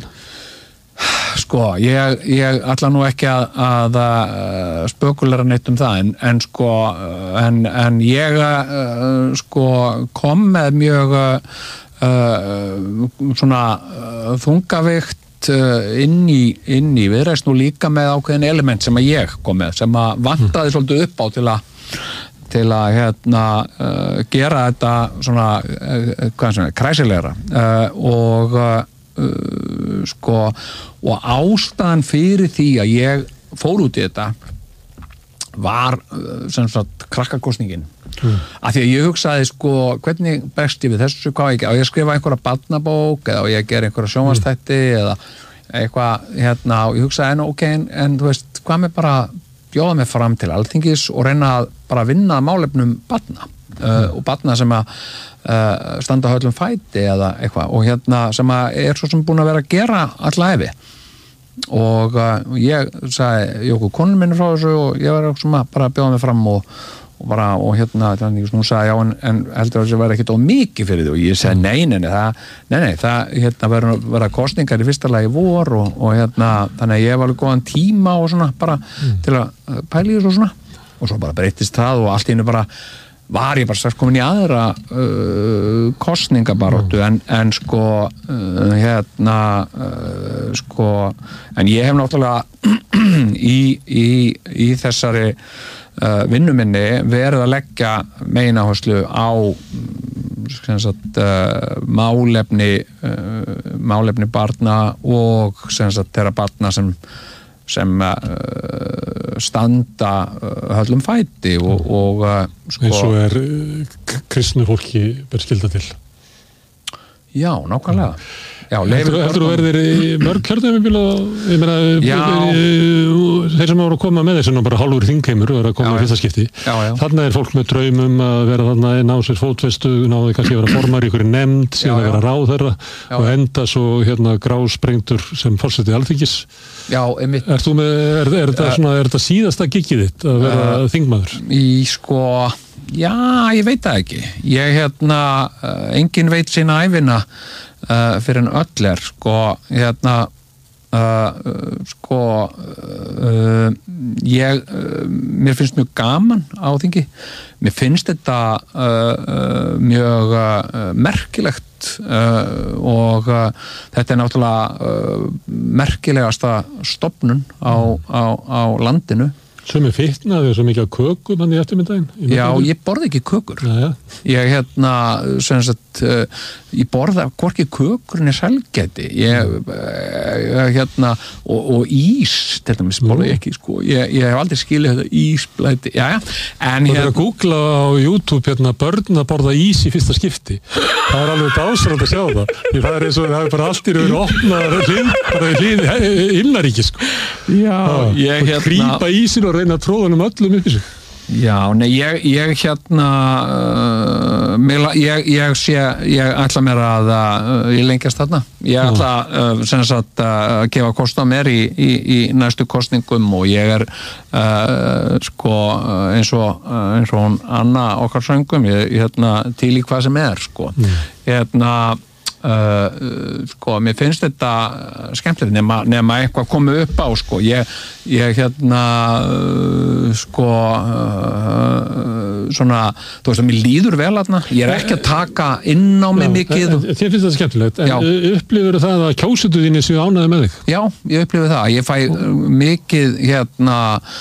Sko, ég, ég ætla nú ekki að, að, að spökulera neitt um það en, en sko en, en ég uh, sko kom með mjög uh, svona uh, þungavikt uh, inn í, inn í Viðreisn og líka með ákveðin element sem að ég kom með sem að vantaði svolítið upp á til að til að hérna uh, gera þetta svona uh, hvað sem er, kræsilegra uh, og uh, Uh, sko og ástæðan fyrir því að ég fór út í þetta var uh, sem sagt krakkakosningin mm. af því að ég hugsaði sko hvernig best ég við þessu, hvað ég, á ég að skrifa einhverja barnabók eða á ég að gera einhverja sjónvarpsþætti mm. eða eitthvað hérna og ég hugsaði en ok, en, en þú veist hvað með bara bjóða mig fram til Alþingis og reyna að bara vinna málefnum barna Uh, og barna sem að uh, standa höllum fæti eða eitthvað og hérna sem að er svo sem búin að vera að gera alla æfi og uh, ég sagði Jóku konun minni frá þessu og ég var sem að bara bjóða mig fram og, og bara og hérna þannig að hún sagði já en, en heldur að þessu væri ekkit of mikið fyrir því og ég sagði nei, nei, nei, það, nei, nei, það hérna verður vera kosningar í fyrsta lagi vor og, og hérna þannig að ég var alveg góðan tíma og svona bara mm. til að pæla í þessu og svona og svo bara breytist það og allt í hennu bara var ég bara strax komin í aðra uh, kosningabaróttu en, en sko uh, hérna uh, sko en ég hef náttúrulega í, í, í þessari uh, vinnu minni verið að leggja megináherslu á sem sagt uh, málefni uh, málefni barna og sem sagt þeirra barna sem sem uh, standa uh, höllum fæti og, og uh, sko... eins og er uh, kristnu fólki verið skylda til. Já, nákvæmlega. Já, heldur þú verðir í mörg kjörðumibíl og ég meina þeir sem voru að koma með þessu bara hálfur þingheimur og eru að koma í fyrsta skipti þarna er fólk með draumum að vera þarna ná sér fótfestu, náðu kannski að vera formar í einhverju nefnd, síðan að vera ráðherra og enda svo hérna grásprengtur sem forseti Alþingis. Já, einmitt. Er þú með, er, er þetta svona, er þetta síðasta giggið þitt að vera uh, þingmaður? Í sko, já, ég veit það ekki. Ég hérna, uh, engin veit sína ævina Uh, fyrir en öll er sko hérna uh, sko uh, ég uh, mér finnst mjög gaman á þingi mér finnst þetta uh, mjög uh, merkilegt uh, og uh, þetta er náttúrulega uh, merkilegasta stofnun á, á, á landinu. Sem er fitnaði svo mikið á kökum hann í eftirmyndaginn? Já, ég borði ekki kökur. Já, já. Ég hérna, sem sagt, uh, ég borða hvorki kökurinn er sælgæti. Ég, uh, hérna, og, og ís, til dæmis, borði ég ekki, sko. Ég, ég hef aldrei skilið þetta ísblæti, já, já. En þú hérna... verður að googla á YouTube, hérna, börn að borða ís í fyrsta skipti. Það er alveg dásalegt að sjá það. Því það er eins og það er bara allt í raun opnað hlið, bara hlið himnaríki, sko. Já, já, ég hérna... Grípa ísinn og reyna að tróða um öllum upp í sig. Já, nei, ég, ég hérna uh, mér, ég, ég sé ég ætla mér að uh, ég lengjast þarna. Ég ætla uh, sem sagt að gefa kost á mér í, í, í næstu kosningum og ég er uh, sko eins og, uh, eins og hún Anna okkar söngum, ég, ég hérna til í hvað sem er, sko. Mm. Hérna uh, sko, mér finnst þetta skemmtilegt nema, nema eitthvað komið upp á sko, ég, ég hérna uh, sko uh, svona, þú veist að mér líður vel aðna, ég er ekki að taka inn á mig mikið. Þér finnst þetta skemmtilegt, en upplifur það að kjósendur þínir séu ánægðir með þig? Já, ég upplifur það, ég fæ mikið hérna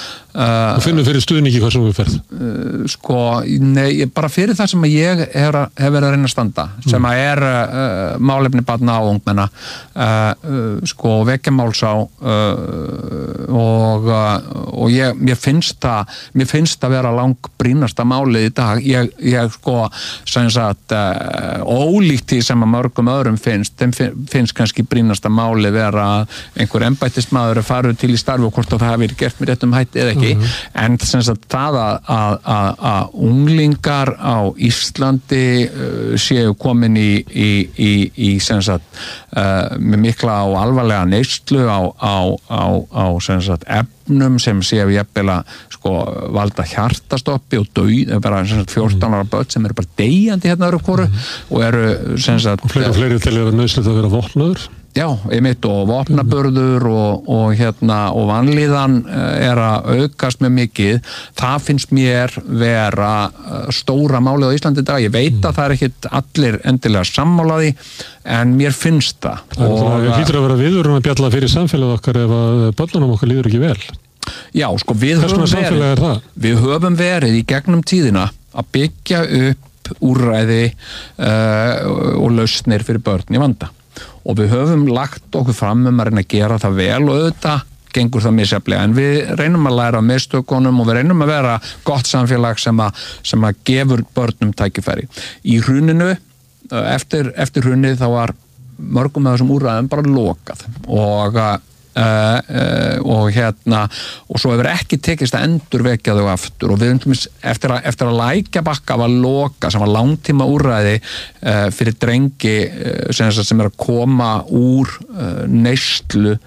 og finnur fyrir stuðningi hvað sem við ferð? Uh, sko, nei, bara fyrir það sem ég hef, hef verið að reyna að standa sem mm. að er uh, málefni barna og ungmenna uh, uh, sko, vekja máls á uh, og, uh, og ég, ég finnst það mér finnst það vera langbrýnasta málið í dag, ég, ég sko sem sagt uh, ólíkt því sem að mörgum öðrum finnst þeim finnst kannski brýnasta málið vera einhver embættismaður að fara til í starfi og hvort það hafi verið gert með réttum hætti eða ekki. Mm-hmm. En sem sagt það að, að, að unglingar á Íslandi uh, séu komin í, í, í, í sem sagt uh, með mikla og alvarlega neyslu á, á, á, á sem sagt efnum sem séu jafnvel að sko valda hjartastoppi og dauð, bara sem sagt fjórtán ára börn sem eru bara deyjandi hérna öðru hvoru mm-hmm. og eru sem sagt og fleiri og fleiri til að vera nöðslegt að vera vopnaður. Já, einmitt og vopnabörður og, og hérna og vanlíðan er að aukast með mikið, það finnst mér vera stóra málið á Íslandi í dag, ég veit að það er ekkit allir endilega sammálaði en mér finnst það. Það og, hlýtur að vera viðvörun að bjalla fyrir samfélagið okkar ef að börnunum okkar líður ekki vel. Já, sko við höfum verið, við höfum verið í gegnum tíðina að byggja upp úrræði uh, og lausnir fyrir börn í vanda. Og við höfum lagt okkur fram um að reyna að gera það vel og auðvitað gengur það misjafnlega en við reynum að læra á mistökunum og við reynum að vera gott samfélag sem að, sem að gefur börnum tækifæri. Í hruninu, eftir, eftir hrunið þá var mörgum af þessum úrræðum bara lokað og Uh, uh, og hérna og svo hefur ekki tekist að endurvekja þau aftur og við eftir að, eftir að Lækjabakka var loka sem var langtíma úrræði uh, fyrir drengi uh, sem, sem er að koma úr uh, neyslu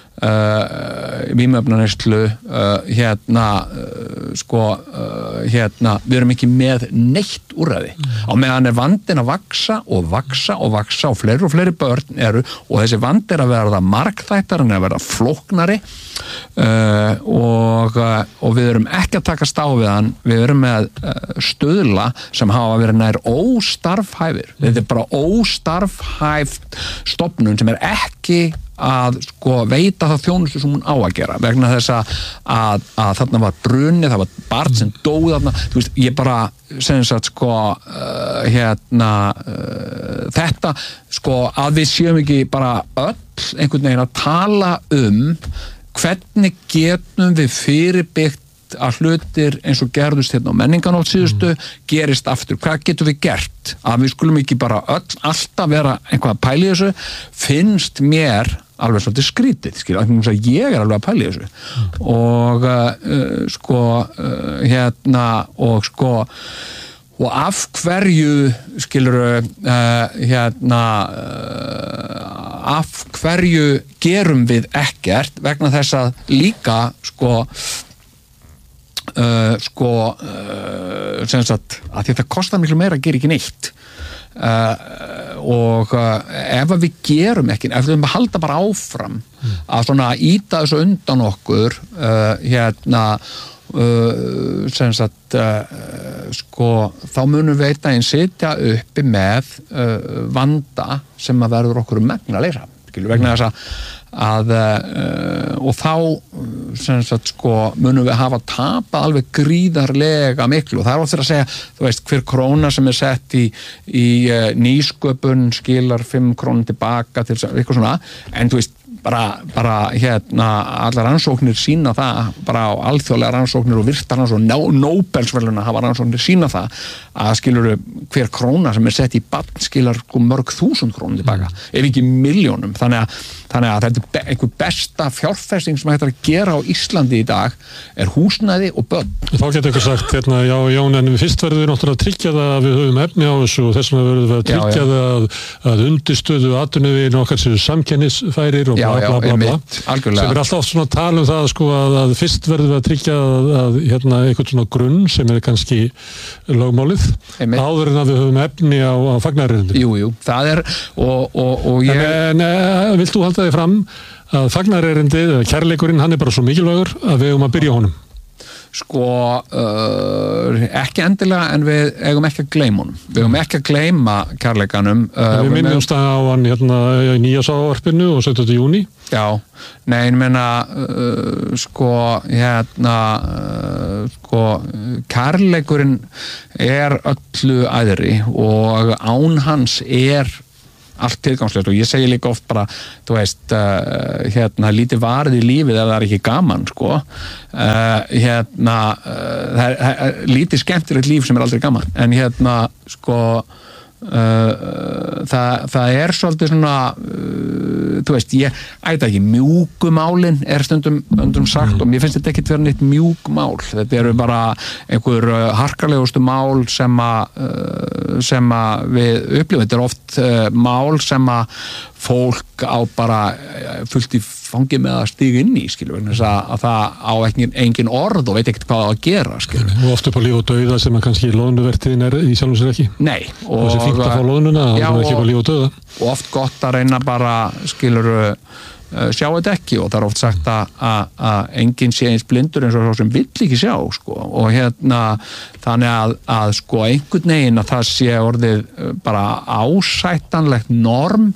Uh, vímuefnaneyslu uh, hérna uh, sko uh, hérna, við erum ekki með neitt úrræði mm. á meðan er vandinn að vaksa og vaksa og vaksa og fleiri og fleiri börn eru og þessi vandi er að verða margþættar en að verða flóknari uh, og, uh, og við erum ekki að taka á við hann, við erum með uh, stöðla sem hafa verið nær óstarfhæfir, mm. þetta er bara óstarfhæft stofnun sem er ekki að sko veita það þjónustu sem hún á að gera vegna þess að, að, að þarna var brunni, það var barn sem dói þarna, þú veist, ég bara sem sagt sko uh, hérna uh, þetta sko að við séum ekki bara öll einhvern veginn að tala um hvernig getum við fyrirbyggt að hlutir eins og gerðust hérna á menninganótt síðustu mm. gerist aftur, hvað getum við gert að við skulum ekki bara öll alltaf vera einhvað að pæli þessu, finnst mér alveg svolítið skrítið, skil, að ég er alveg að pæli þessu mm. og uh, sko uh, hérna og sko og af hverju skiluru uh, hérna uh, af hverju gerum við ekkert vegna þess að líka sko Uh, sko uh, sem sagt að þetta kostar miklu meira að gera ekki neitt uh, og uh, ef við gerum ekki, ef við höfum að halda bara áfram mm. að svona íta þessu undan okkur uh, hérna uh, sem sagt uh, sko þá munum við einn daginn sitja uppi með uh, vanda sem að verður okkur um megn að leysa, skilur, vegna þess að að uh, og þá sem sagt sko munum við hafa tapað alveg gríðarlega miklu og það er ofta að segja, þú veist, hver króna sem er sett í, í uh, nýsköpun skilar fimm krónum tilbaka til eitthvað svona, en þú veist bara, bara hérna allar rannsóknir sína það, bara á alþjóðlega rannsóknir og virtar rannsóknir og Nóbelsverðlauna hafa rannsóknir sína það að skilur hver króna sem er sett í barn skilar mörg þúsund krónum tilbaka, mm. ef ekki miljónum, þannig að, þannig að þetta er einhver besta fjárfesting sem hægt að gera á Íslandi í dag er húsnæði og börn. Þá getur ykkur sagt, hérna, já Jón, en fyrst verður við náttúrulega að tryggja það að við höfum efni á þessu og þess vegna verður við að tryggja já, já. það að, að undirstöðu atvinnuvegin okkar séu samkennisfærir og já, já, bla, bla, bla, sem er alltaf oft svona að tala um það sko, að, að fyrst verðum við að tryggja að, að hérna, einhvern svona grunn sem er kannski lögmálið, einmitt. Áður en að við höfum efni á, á fagnaðarerindum. Jú, jú, það er og, og, og ég... En, en vilt þú halda þig fram að fagnaðarerindið, kærleikurinn, hann er bara svo mikilvægur að við höfum að byrja honum? Sko, uh, ekki endilega en við eigum ekki að gleyma honum. Við eigum ekki að gleyma kærleikanum. Uh, við minnumst það á hann hérna í nýjásávarpinu og sautjánda júní. Já, nei, ég meina, uh, sko, hérna, uh, sko, kærleikurinn er öllu æðri og án hans er allt tilgangslöst og ég segi líka oft bara, þú veist, uh, hérna, lítið varið í lífið ef það er ekki gaman, sko. Uh, hérna, uh, það er, er lítið skemmtilegt líf sem er aldrei gaman, en hérna, sko, uh, það, það er svolítið svona, uh, þú veist, ég ætta ekki, mjúkumálin er stundum, stundum sagt og mér finnst þetta ekkit vera neitt mjúkmál, þetta eru bara einhver uh, harkalegustu mál sem að uh, sem að við upplifum, þetta er oft uh, mál sem að fólk á bara fullt í fangi með að stíga inn í, skilur, vegna þess að, að það á engin, engin orð og veit ekkert hvað það á að gera, skilur. Og oft upp á líf og dauða sem að kannski loðnuvertiðin er í sjálfum sér ekki. Nei. Og það sé fínt að fá loðnuna, það er ekki upp á líf og dauða. Og oft gott að reyna bara, skilur, sjá þetta ekki og það er oft sagt að, að, að enginn sé eins blindur eins og svo sem vill ekki sjá, sko, og hérna þannig að, að sko einhvern veginn að það sé orðið bara ásættanlegt norm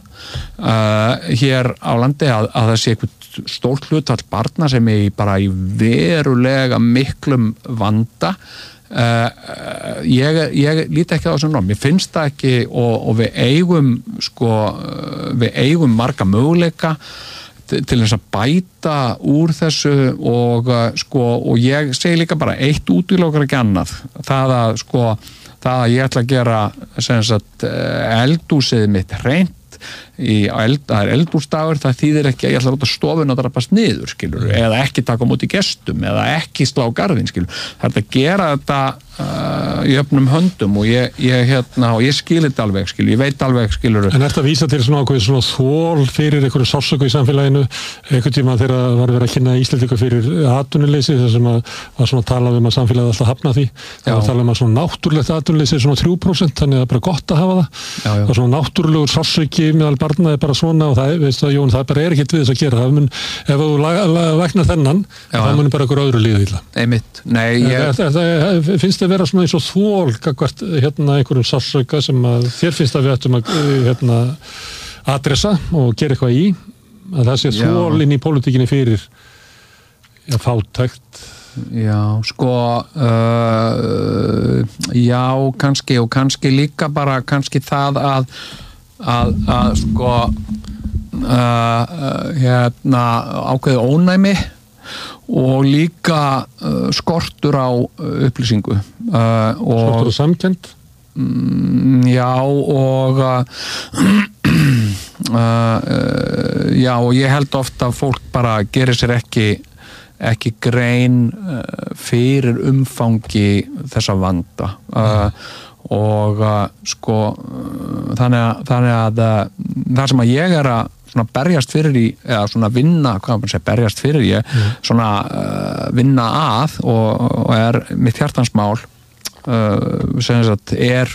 uh, hér á landi að, að það sé einhvern stórt hlutfall barna sem er bara í verulega miklum vanda. Uh, ég, ég líti ekki á þessum norm, ég finnst það ekki og, og við eigum sko, við eigum marga möguleika til þess að bæta úr þessu og sko, og ég segi líka bara eitt útilokar ekki annað, það að sko, það að ég ætla að gera sem sagt eldhúsið mitt hreint í eld, það er eldhúsdagur, það þýðir ekki að ég ætla að láta stofuna að drabbast niður, skilur, eða ekki taka á móti gestum, eða ekki slá garðin, skilur, það er að gera þetta uh, í öfnum höndum og ég, ég hérna, og ég skil þetta alveg, skilur, ég veit alveg, skilur. En ert að vísa til svona ákveð svona þól fyrir einhverju sársöku í samfélaginu, einhvern tíma þegar var verið að kynna Íslendinga fyrir atvinnuleysi, þar sem að var svona talað um að samfélagið alltaf hafna því, það var talað um að svona náttúrulegt atvinnuleysi svona þrjú prósent, þannig að það er bara gott að hafa það, já, já. Og svona náttúrulegur sársöki meðal barna er bara svona og það, veist það, Jón, það bara er ekkert við þess að gera, það mun, ef þú læknar þennan, já, það mun bara einhver öðru líða illa. Einmitt, nei, ég... Það, það, það finnst þið vera svona eins og þól gagvart hérna einhverjum sársauka sem að þér finnst að við ættum að hérna adressa og gera eitthvað í, að það sé þól inn í pólitíkinni fyrir ja, fátækt. Já, sko uh, já, kannski og kannski líka bara kannski það að að, að sko uh, hérna ákveðið ónæmi og líka uh, skortur á upplýsingu uh, og, skortur á samkennd mm, já og uh, uh, já og ég held ofta að fólk bara gerir sér ekki ekki grein uh, fyrir umfangi þessa vanda uh, og uh, sko uh, þannig að, þannig að uh, það sem að ég er að svona berjast fyrir í, eða svona vinna hvað maður segir, berjast fyrir ég mm. svona uh, vinna að og, og er mitt hjartansmál uh, sem sagt er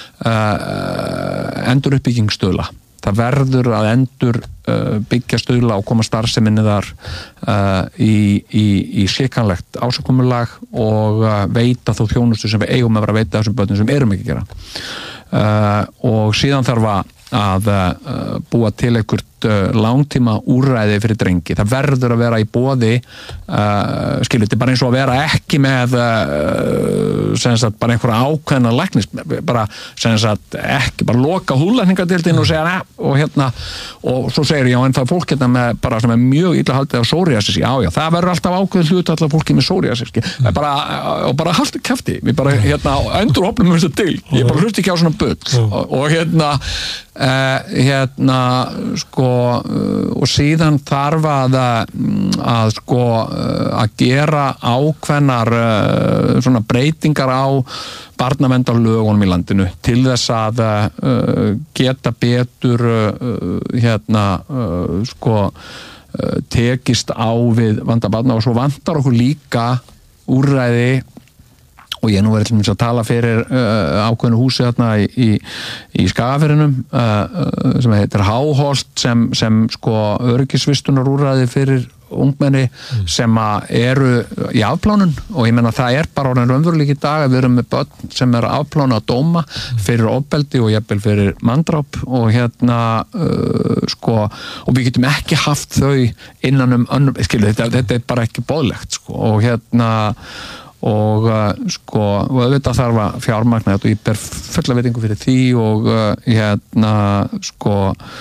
uh, endur uppbygging stuðla. Það verður að endur uh, byggja stuðla og koma starfseminni þar uh, í, í, í slikanlegt ásökumulag og uh, veita þó þjónustu sem við eigum að vera að veita þessum börnum sem erum ekki að gera. Uh, og síðan þarf að að uh, búa til einhvert uh, langtíma úrræði fyrir drengi. Það verður að vera í boði uh, skilur, þetta er bara eins og að vera ekki með uh, sem sagt bara einhverja ákveðna læknis, bara sem sagt ekki, bara loka húðlækningadeildin og segja neð, og hérna og svo segir já, en það er fólk hérna með bara sem er mjög illa haldið á psoriasis, já já, það verður alltaf ákveð hlut allar fólki með psoriasis, mm. bara, og bara haltu kjafti, við bara hérna endur opnum þessu til, ég bara hlusti ekki á svona bull og, og hérna Uh, hérna sko uh, og síðan þarf að að sko uh, að gera ákveðnar uh, svona breytingar á barnaverndarlögunum í landinu til þess að uh, geta betur uh, hérna uh, sko tekist á við vanda barna og svo vantar okkur líka úrræði og ég nú verið til að tala fyrir uh, ákveðinu húsi þarna í, í, í Skagafirðinum uh, sem heitir Háholt sem, sem sko öryggisvistunar úrræði fyrir ungmenni mm. sem eru í afplánun og ég menna það er bara orðin raunveruleiki í dag að við erum með börn sem er afplánu að dóma fyrir ofbeldi og jafnvel fyrir manndráp og hérna uh, sko og við getum ekki haft þau innan um önnum, skilu þetta, þetta er bara ekki boðlegt sko og hérna og uh, sko og auðvitað þarf að fjármagna þetta og ég ber fulla veitingu fyrir því og uh, hérna sko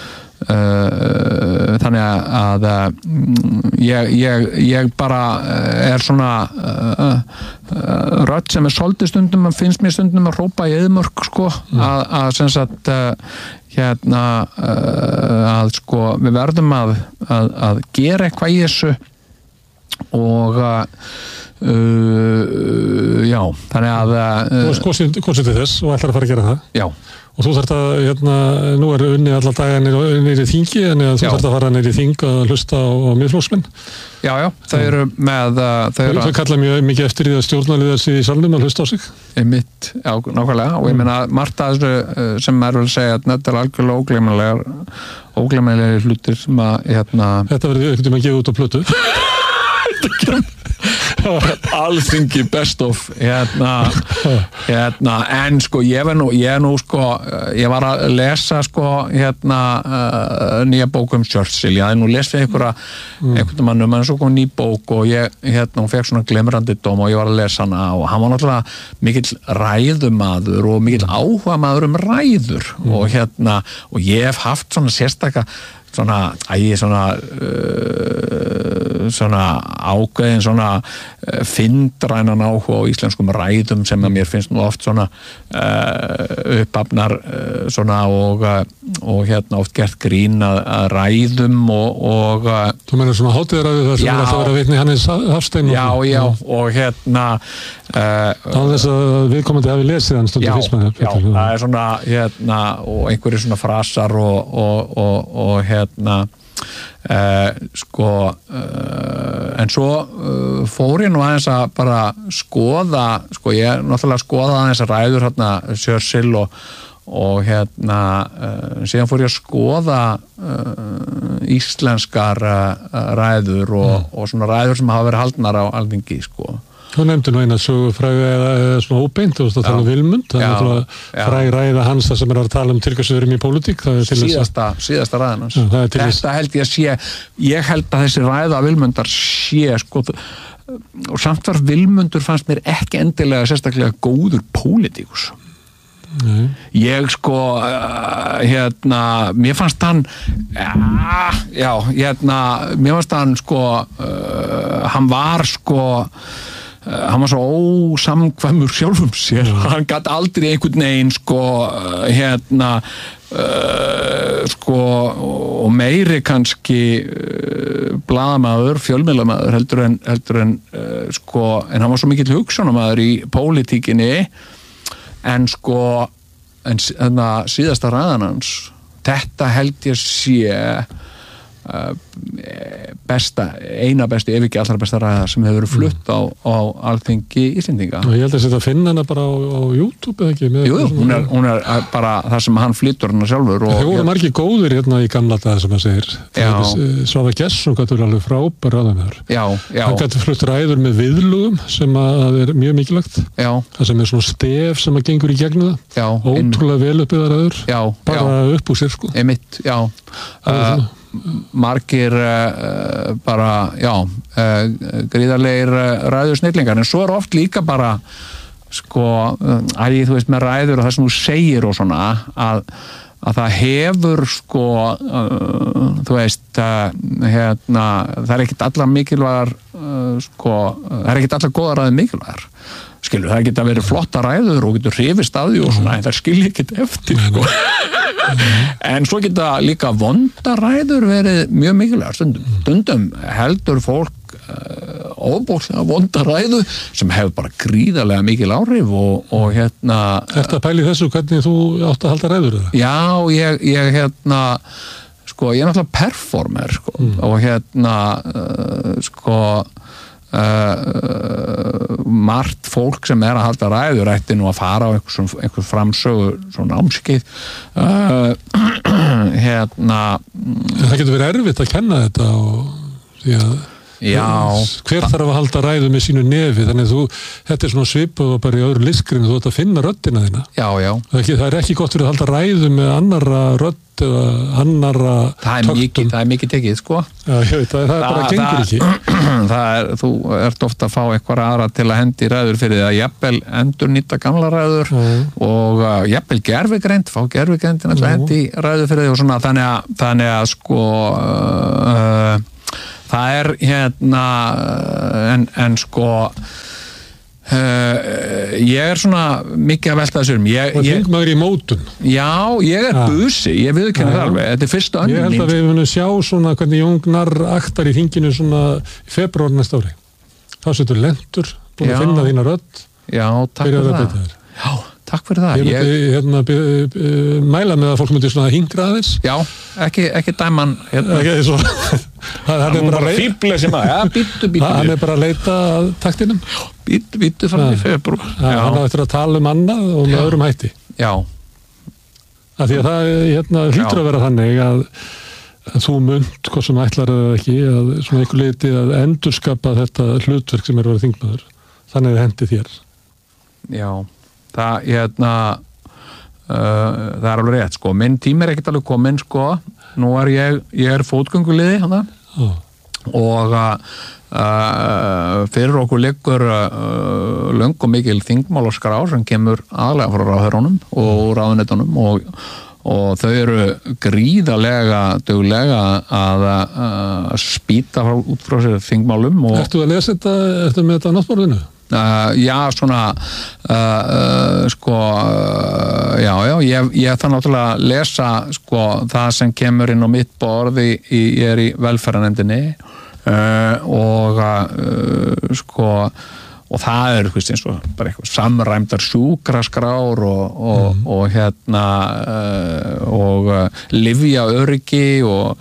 Uh, þannig að uh, ég, ég, ég bara er svona uh, uh, rödd sem er svolítið stundum að finnst mér stundum að hrópa í eðmörk sko mm. að, að sem sagt uh, hérna uh, að sko við verðum að, að, að gera eitthvað í þessu og uh, uh, já, þannig að uh, Þú varst kosið til þess og ætlar að fara að gera það Já Og þú þarft að, hérna, nú er unnið alla daga nýri þingi, en þú þarft að fara nýri þing að hlusta á, á miðflokksmenn. Já, já, þau eru með... Þau, þau, þau kalla mjög mikið eftir í það stjórnarliðar í salnum að hlusta á sig. Einmitt, já, nákvæmlega, og ég meina margt að þessu sem er vel að segja að þetta er algjörlega ógleymanlegar, ógleymanlegar hlutir sem að, hérna... Þetta verður ekkert um að gefa út á plötu. Alþingi best of hérna, hérna en sko ég var nú, ég nú sko ég var að lesa sko hérna uh, nýja bók um Churchill ég hafði nú lesið einhverja mm. einhvern mann um hann svo kom ný bók og ég hérna hún fekk svona glimrandi dóm og ég var að lesa hana og hann var náttúrulega mikill ræðumadur og mikill áhugamaður um ræður mm. og hérna og ég hef haft svona sérstaka svona, æ, svona uh, svona ákveðin svona uh, fyndrænan áhuga á íslenskum ræðum sem að mér finnst nú oft svona uh, uppafnar uh, svona og, uh, og hérna oft gert grín að, að ræðum og, og uh, Þú meina svona hátíðaræðu það sem já, er að það vera vitni Hannes Hafstein Já, já, og hérna uh, Á þess að viðkomandi hafi lesið hann stundu fyrst með Já, já, það er svona hérna og einhverju svona frasar og, og, og, og hérna hérna uh, sko uh, en svo uh, fór ég nú aðeins að bara skoða sko ég náttúrulega skoða aðeins að ræður hérna Churchill og, og hérna uh, síðan fór ég að skoða uh, íslenskar uh, ræður og, mm. og svona ræður sem hafa verið haldnar á Alþingi sko Þú nefndi nú eina svo fræg eða, eða svona óbeint, þú veist að tala um Vilmund, það er náttúrulega fræg ræða hans það sem er að tala um tilkvæmstöðurum í pólitík. Síðasta, síðasta ræðan hans. Já, Þetta þess... held ég að sé, ég held að þessi ræða Vilmundar sé, sko, og samt var Vilmundur fannst mér ekki endilega sérstaklega góður pólitíkus. Nei. Ég sko, uh, hérna, mér fannst hann, uh, já, hérna, mér fannst hann sko, uh, hann var sko, Uh, hann var svo ósamkvæmur sjálfum sér mm. hann gat aldrei einhvern veginn sko uh, hérna uh, sko og meiri kannski uh, blaðamaður, fjölmiðlamaður heldur en, heldur en uh, sko en hann var svo mikill hugsunamaður í pólitíkinni en sko en þarna síðasta ræðan hans þetta held ég sé Uh, besta, eina besti ef ekki allra besta ræða sem hefur verið flutt á, á Alþingi Íslendinga og ég held að þetta finna hana bara á, á YouTube eða ekki Jú, hún er, hún er bara það sem hann flyttur hana sjálfur Það voru margir góðir hérna í gamla dag sem að segir Svavar Gesson gæti verið alveg frábær ræðamaður hann gæti flutt ræður með viðlugum sem að er mjög mikilvægt já. Það sem er svona stef sem að gengur í gegnum það ótrúlega vel uppbyggðar ræður bara já. Upp úr sér sko Einmitt, já uh, margir uh, bara, já uh, gríðarlegir uh, ræðusnillingar en svo er oft líka bara sko, uh, að ég, þú veist, með ræður og það sem þú segir og svona að, að það hefur sko uh, þú veist uh, hérna, það er ekkit allar mikilvægar uh, sko, það er ekkit allar góða ræður mikilvægar skilur, það geta verið flotta ræður og getur hrifist af því og svona, en það skilja ekkit eftir sko. En svo geta líka vonda ræður verið mjög mikilvægar stundum. Stundum heldur fólk uh, óbóðslega vonda ræðu sem hefur bara gríðarlega mikil áhrif og, og hérna... Ertu að pæli þessu hvernig þú átt að halda ræður eða? Já, ég, ég hérna sko, ég er náttúrulega performer sko, mm. og hérna uh, sko uh, margt fólk sem er að halda ræðurættin og að fara á einhver, einhver framsögu svona námskeið uh, hérna það getur verið erfitt að kenna þetta og því að já, hver þarf að halda ræðu með sínu nefi þannig að þú, þetta er svona svipað og bara í öðru listgrein þú ert að finna röddina þína já, já. Það, er ekki, það er ekki gott fyrir að halda ræðu með annarra rödd eða annarra það er mikið, það er mikið tekið sko já, ég veit, það, það er bara gengur það, ekki það er, þú ert ofta að fá eitthvað aðra til að hendi ræður fyrir því að jafnvel endur nýta gamla ræður mm. og uh, jafnvel gerfigreind fá gerfigrindin að hendi ræður fyrir því og svona þannig að, þannig að sko uh, það er hérna en, en sko Uh, ég er svona mikið að velta þessum ég, og þingmaður í mótun já, ég er ja. busi, ég viðurkenni það alveg þetta er fyrsta önnum ég held að við munum sjá svona hvernig Jóngnar aktar í þinginu svona í febrúar næsta ári þá setur lentur, búin já. Að finna þína rödd já, takk fyrir það já, takk fyrir það ég myndi ég... hérna b- b- mæla með að fólk myndi svona hingra aðeins já, ekki, ekki dæman hérna. ekki svo hann er bara að fíbla sem að ja, bítu, bítu, hann er bara að leita að taktinum bítu, bítu fram í febrúar hann á eftir að tala um annað og með já. Öðrum hætti já að því að það hérna, hlýtur að vera þannig að, að þú munt hvað sem ætlar eða ekki að svona einhver leiti að endurskapa þetta hlutverk sem er að vera þingmaður þannig að hendi þér já, það hérna uh, það er alveg rétt sko minn tími er ekkert alveg kominn sko nú er ég, ég er fótgönguliði hana oh. og uh, fyrir okkur liggur uh, löng og mikil þingmálaskrá sem kemur aðlega frá ráðherrunum og ráðuneytunum og, og þau eru gríðarlega duglega að, að spýta út frá sér þingmálum og ertu að lesa þetta, ertu með þetta á náttborðinu? Uh, já, svona uh, uh, sko uh, já, já, ég, ég það náttúrulega að lesa sko það sem kemur inn á mitt borði í, ég er í velferðarnefndinni uh, og uh, sko og það er hvist, eins og bara eitthvað samræmdar sjúkraskrár og, og, mm. og hérna uh, og uh, lyfja öryggi og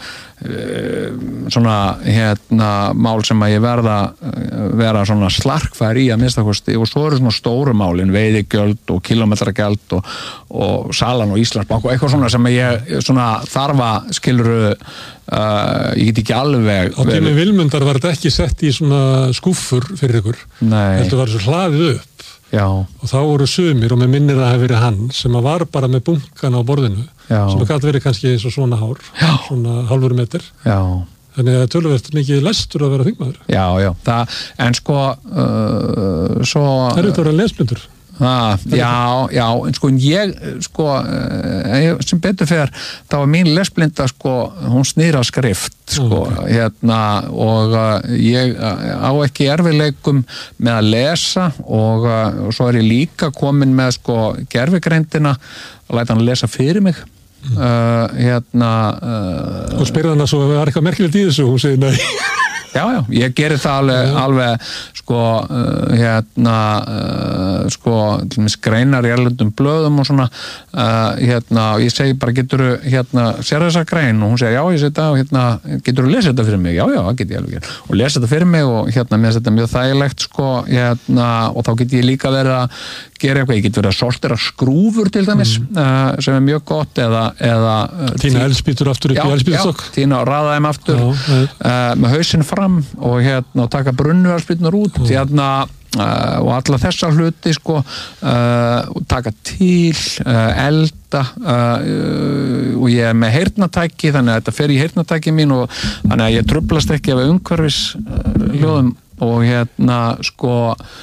uh, svona hérna mál sem að ég verða uh, vera svona slarkfær í að minnstakosti og svo eru svona stóru málin veiðigjöld og kilometragjöld og, og salan og Íslandsbank og eitthvað svona sem ég svona þarfa skiluru Uh, ég get ekki alveg á tími Vilmundar var þetta ekki sett í svona skúffur fyrir ykkur þetta var svo hlaðið upp já. Og þá voru sumir og með minnir að það hefði verið hann sem að var bara með bunkan á borðinu já. Sem að gæti verið kannski eins og svona hár já. Svona hálfur meter já. Þannig að töluvert mikið lestur að vera þingmaður já, já, það, en sko uh, svo það er þetta að vera lesblindur Ah, já, já, en sko ég sko, sem betur fer þá var mín lesblinda sko hún snýra skrift sko okay. hérna og ég á ekki erfiðleikum með að lesa og, og svo er ég líka komin með sko gerfigreindina að læta hann að lesa fyrir mig mm. uh, hérna uh, og spyrða hann að svo var eitthvað merkilegt í þessu og hún segir nei Já, já, ég gerir það alveg, alveg sko, uh, hérna, uh, sko, til og með greinar í erlendum blöðum og svona, uh, hérna, og ég segi bara, getur þú, hérna, sér þessa grein? Og hún segir, já, ég segi þetta, og hérna, getur þú lesið þetta fyrir mig? Já, já, það get ég alveg gert. Og lesið þetta fyrir mig og hérna, mér finnst þetta mjög þægilegt, sko, hérna, og þá get ég líka verið að gera eitthvað, ég get verið að sortera skrúfur til dæmis, mm. uh, sem er mjög gott, eða, eða uh, Tína elspýtur aftur upp í elspýtustokk. Já, tína og raða þeim aftur, já, uh, með hausinn fram og hérna, og taka brunnuarspýtunar út, mm. hérna, uh, og alla þessa hluti, sko, uh, taka til, uh, elda, uh, og ég er með heyrnatæki, þannig að þetta fer í heyrnatæki mín og þannig að ég trublast ekki af umhverfis uh, hljóðum og hérna, sko,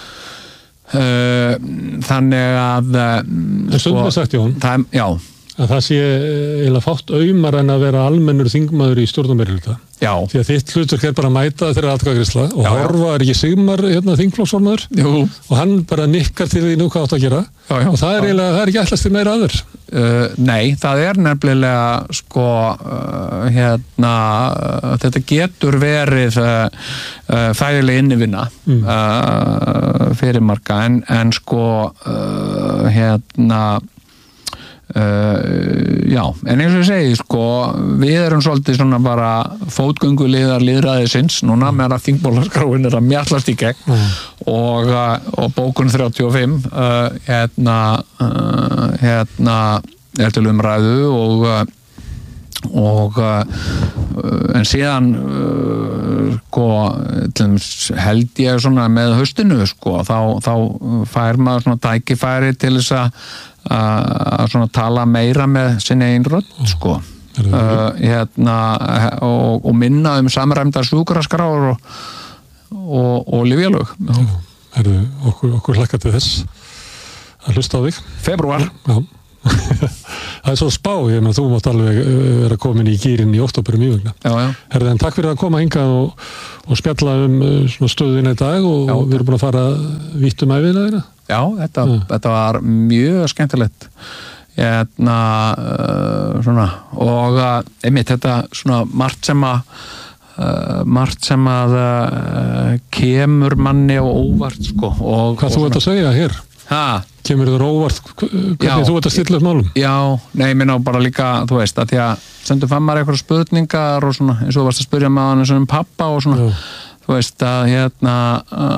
Uh, þannig að uh, það er stundum að sagt Jón það, já. að það sé eiginlega fátt aumar en að vera almennur þingmaður í stjórnarmeirihluta því að þitt hlutverk er bara að mæta þeirra atkvæðagreiðsla og já, horfa er ekki Sigmar hérna, þingflokksformaður og hann bara nikkar til því nú hvað átt að gera já, já, og það er eiginlega, það er ekki ætlast til meira aður uh, Nei, það er nefnilega sko uh, hérna uh, þetta getur verið uh, uh, þægileg innivinna mm. uh, fyrir marga en, en sko uh, hérna Uh, já, en eins og ég segi sko, við erum svolítið svona bara fótgönguliðar liðræðisins núna með að þingmálaskráin er að mjallast í gegn mm. og, og bókun þrjátíu og fimm uh, hérna uh, hérna er til umræðu og og uh, en síðan uh, sko, held ég svona með haustinu sko, þá, þá fær maður svona tækifæri til þess að að svona tala meira með sinni einn rödd sko uh, hérna og, og minna um samræmdar sjúkraskrár og, og, og lyfjalög okkur, okkur hlakka til þess að hlusta á þig februar já. Það er svo spá, ég meina þú mátt alveg vera komin í gýrin í október um ívegna Herði, en takk fyrir að koma hingað og, og spjalla um svona stöðina í dag og, og við erum búin að fara vítt um ævina þeirra Já, þetta, ja. þetta var mjög skemmtilegt hérna uh, svona og uh, einmitt þetta svona margt sem að uh, margt sem að uh, kemur manni og óvart sko og, Hvað og þú ert að segja hér? Ha? Kemur þér óvart hvernig já, þú ert að stilla upp málum? Já, nei, minna bara líka þú veist, að því að sendum fram maður eitthvað spurningar og svona, eins og þú varst að spyrja með hann eins og um pappa og svona já. Þú veist að hérna uh,